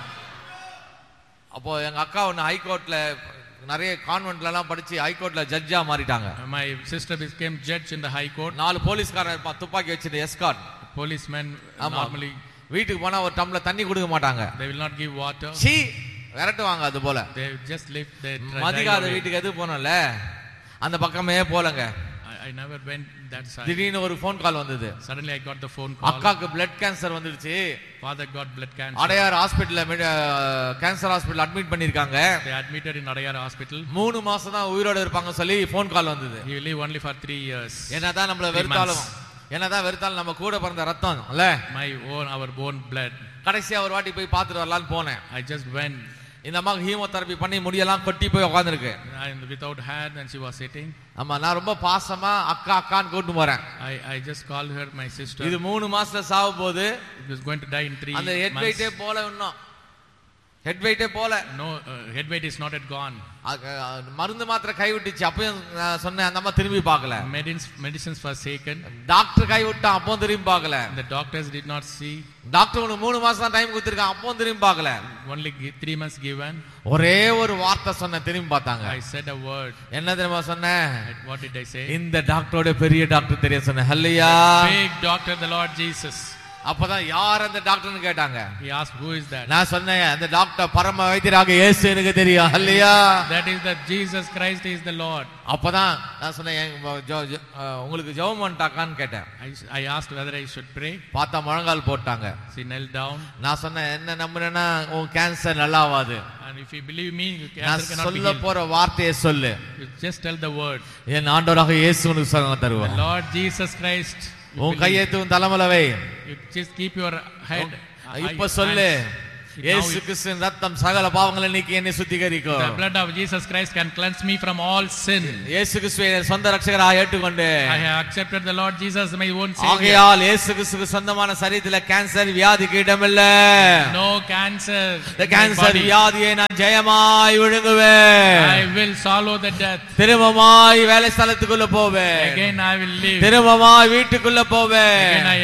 B: அப்போ எங்க அக்கா ஒன்னு ஹைகோர்ட்ல நிறைய கான்வென்ட்ல எல்லாம் படிச்சு ஹைகோர்ட்ல ஜட்ஜா மாறிட்டாங்க.
A: My sister became judge in the high court.
B: நாலு போலீஸ்காரன் இருப்பான், துப்பாக்கி வச்சிட்டு எஸ்கார்ட்.
A: Policemen normally
B: வீட்டுக்கு போனா ஒரு டம்ளர் தண்ணி கொடுக்க மாட்டாங்க.
A: they will not give water.
B: சீ விரட்டுவாங்க. அது போல
A: They just live they
B: மதிகாத வீட்டுக்கு எது போனோம்ல அந்த பக்கமே போலங்க.
A: I I never went that side.
B: திடீர்னு ஒரு ஃபோன் கால் வந்தது.
A: Suddenly I got the phone call.
B: அக்காக்கு blood cancer வந்துருச்சு.
A: Father got blood cancer.
B: Adyar ஹாஸ்பிடல்ல கேன்சர் ஹாஸ்பிடல் அட்மிட் பண்ணிருக்காங்க.
A: They admitted in Adayar hospital.
B: மூணு மாசம் தான் உயிரோட இருப்பாங்க சொல்லி ஃபோன் கால் வந்தது.
A: He will live only for three years.
B: என்னதான் நம்மள வெறுத்தாலும் என்னதான் வெறுத்தாலும் நம்ம கூட பிறந்த ரத்தம் இல்ல?
A: My own our own blood.
B: கடைசியா ஒரு வாட்டி போய் பார்த்துட்டு வரலாம்னு போனேன்.
A: I just went.
B: இந்த அம்மாக்கு ஹீமோதெரபி பண்ணி முடியெல்லாம் கொட்டி போய் உட்கார்ந்திருக்கு.
A: And without hand and she was sitting.
B: ஆமா நான் ரொம்ப பாசமா அக்கா அக்கான்னு கூட்டி போறேன்.
A: I I just called her my sister.
B: இது மூணு மாசத்துல சாவ போகுது.
A: It was going to die in three months.
B: அந்த ஹெட் வெயிட்டே போல இன்னும் ஹெட் வெயிட்டே போல.
A: No uh, head weight is not yet gone.
B: மருந்து மாத்திரை கை விட்டுச்சு. அப்பயும் சொன்னேன் அந்த அம்மா திரும்பி பார்க்கல.
A: Medicines medicines was taken.
B: Doctor கை விட்டான் அப்பவும் திரும்பி பார்க்கல.
A: The doctors did not see.
B: Doctor உனக்கு மூணு மாசம் தான் டைம் கொடுத்திருக்கான் அப்பவும் திரும்பி பார்க்கல.
A: Only three months given.
B: ஒரே ஒரு வார்த்தை சொன்ன திரும்பி பார்த்தாங்க.
A: I said a word.
B: என்ன தெரியுமா சொன்னேன்?
A: What did I say?
B: இந்த டாக்டரோட பெரிய டாக்டர் தெரிய சொன்னேன். ஹல்லேலூயா.
A: Big doctor the Lord Jesus.
B: அப்பதான் யார் அந்த டாக்டர்னு கேட்டாங்க.
A: He asked who is that?
B: நான் சொன்னேன் அந்த டாக்டர் பரம வைத்தியராக இயேசு எனக்கு தெரியும். ஹல்லேலூயா.
A: That is the Jesus Christ is the Lord.
B: அப்பதான் நான் சொன்னேன் உங்களுக்கு ஜெபம் பண்ணட்டாக்கான்னு கேட்டேன்.
A: I asked whether I should pray.
B: பார்த்தா முழங்கால் போட்டாங்க.
A: She knelt down.
B: நான் சொன்னேன் என்ன நம்புறேன்னா உன் கேன்சர் நல்லா ஆகாது.
A: And if you believe me, cancer
B: நான்
A: cannot be
B: சொல்ல
A: healed.
B: போற வார்த்தையை சொல்லு.
A: You just tell the word.
B: என் ஆண்டவராக இயேசு உனக்கு சுகம் தருவார்.
A: The Lord Jesus Christ.
B: உன் கையை உன் தலைமையில வை.
A: You just keep your head.
B: இப்ப சொல்லு இயேசு கிறிஸ்துவின் ரத்தம் சகல பாவங்களை நீக்கி என்னை சுத்திகரிக்கும்.
A: The blood of Jesus Christ can cleanse me from all sin.
B: இயேசு கிறிஸ்துவை சொந்த இரட்சகராக ஏற்றுக்கொண்டு
A: I have accepted the Lord Jesus my own savior.
B: ஆகையால் இயேசு கிறிஸ்துவுக்கு சொந்தமான சரீரத்திலே கேன்சர் வியாதிக்கு இடமில்ல.
A: No cancer.
B: The cancer வியாதியை நான் ஜெயமாய் விழுங்குவேன்.
A: I will swallow the death.
B: திரும்பமாய் வேலை ஸ்தலத்துக்குள்ள போவேன்.
A: Again I will live.
B: திரும்பமாய் வீட்டுக்குள்ள போவேன்.
A: Again I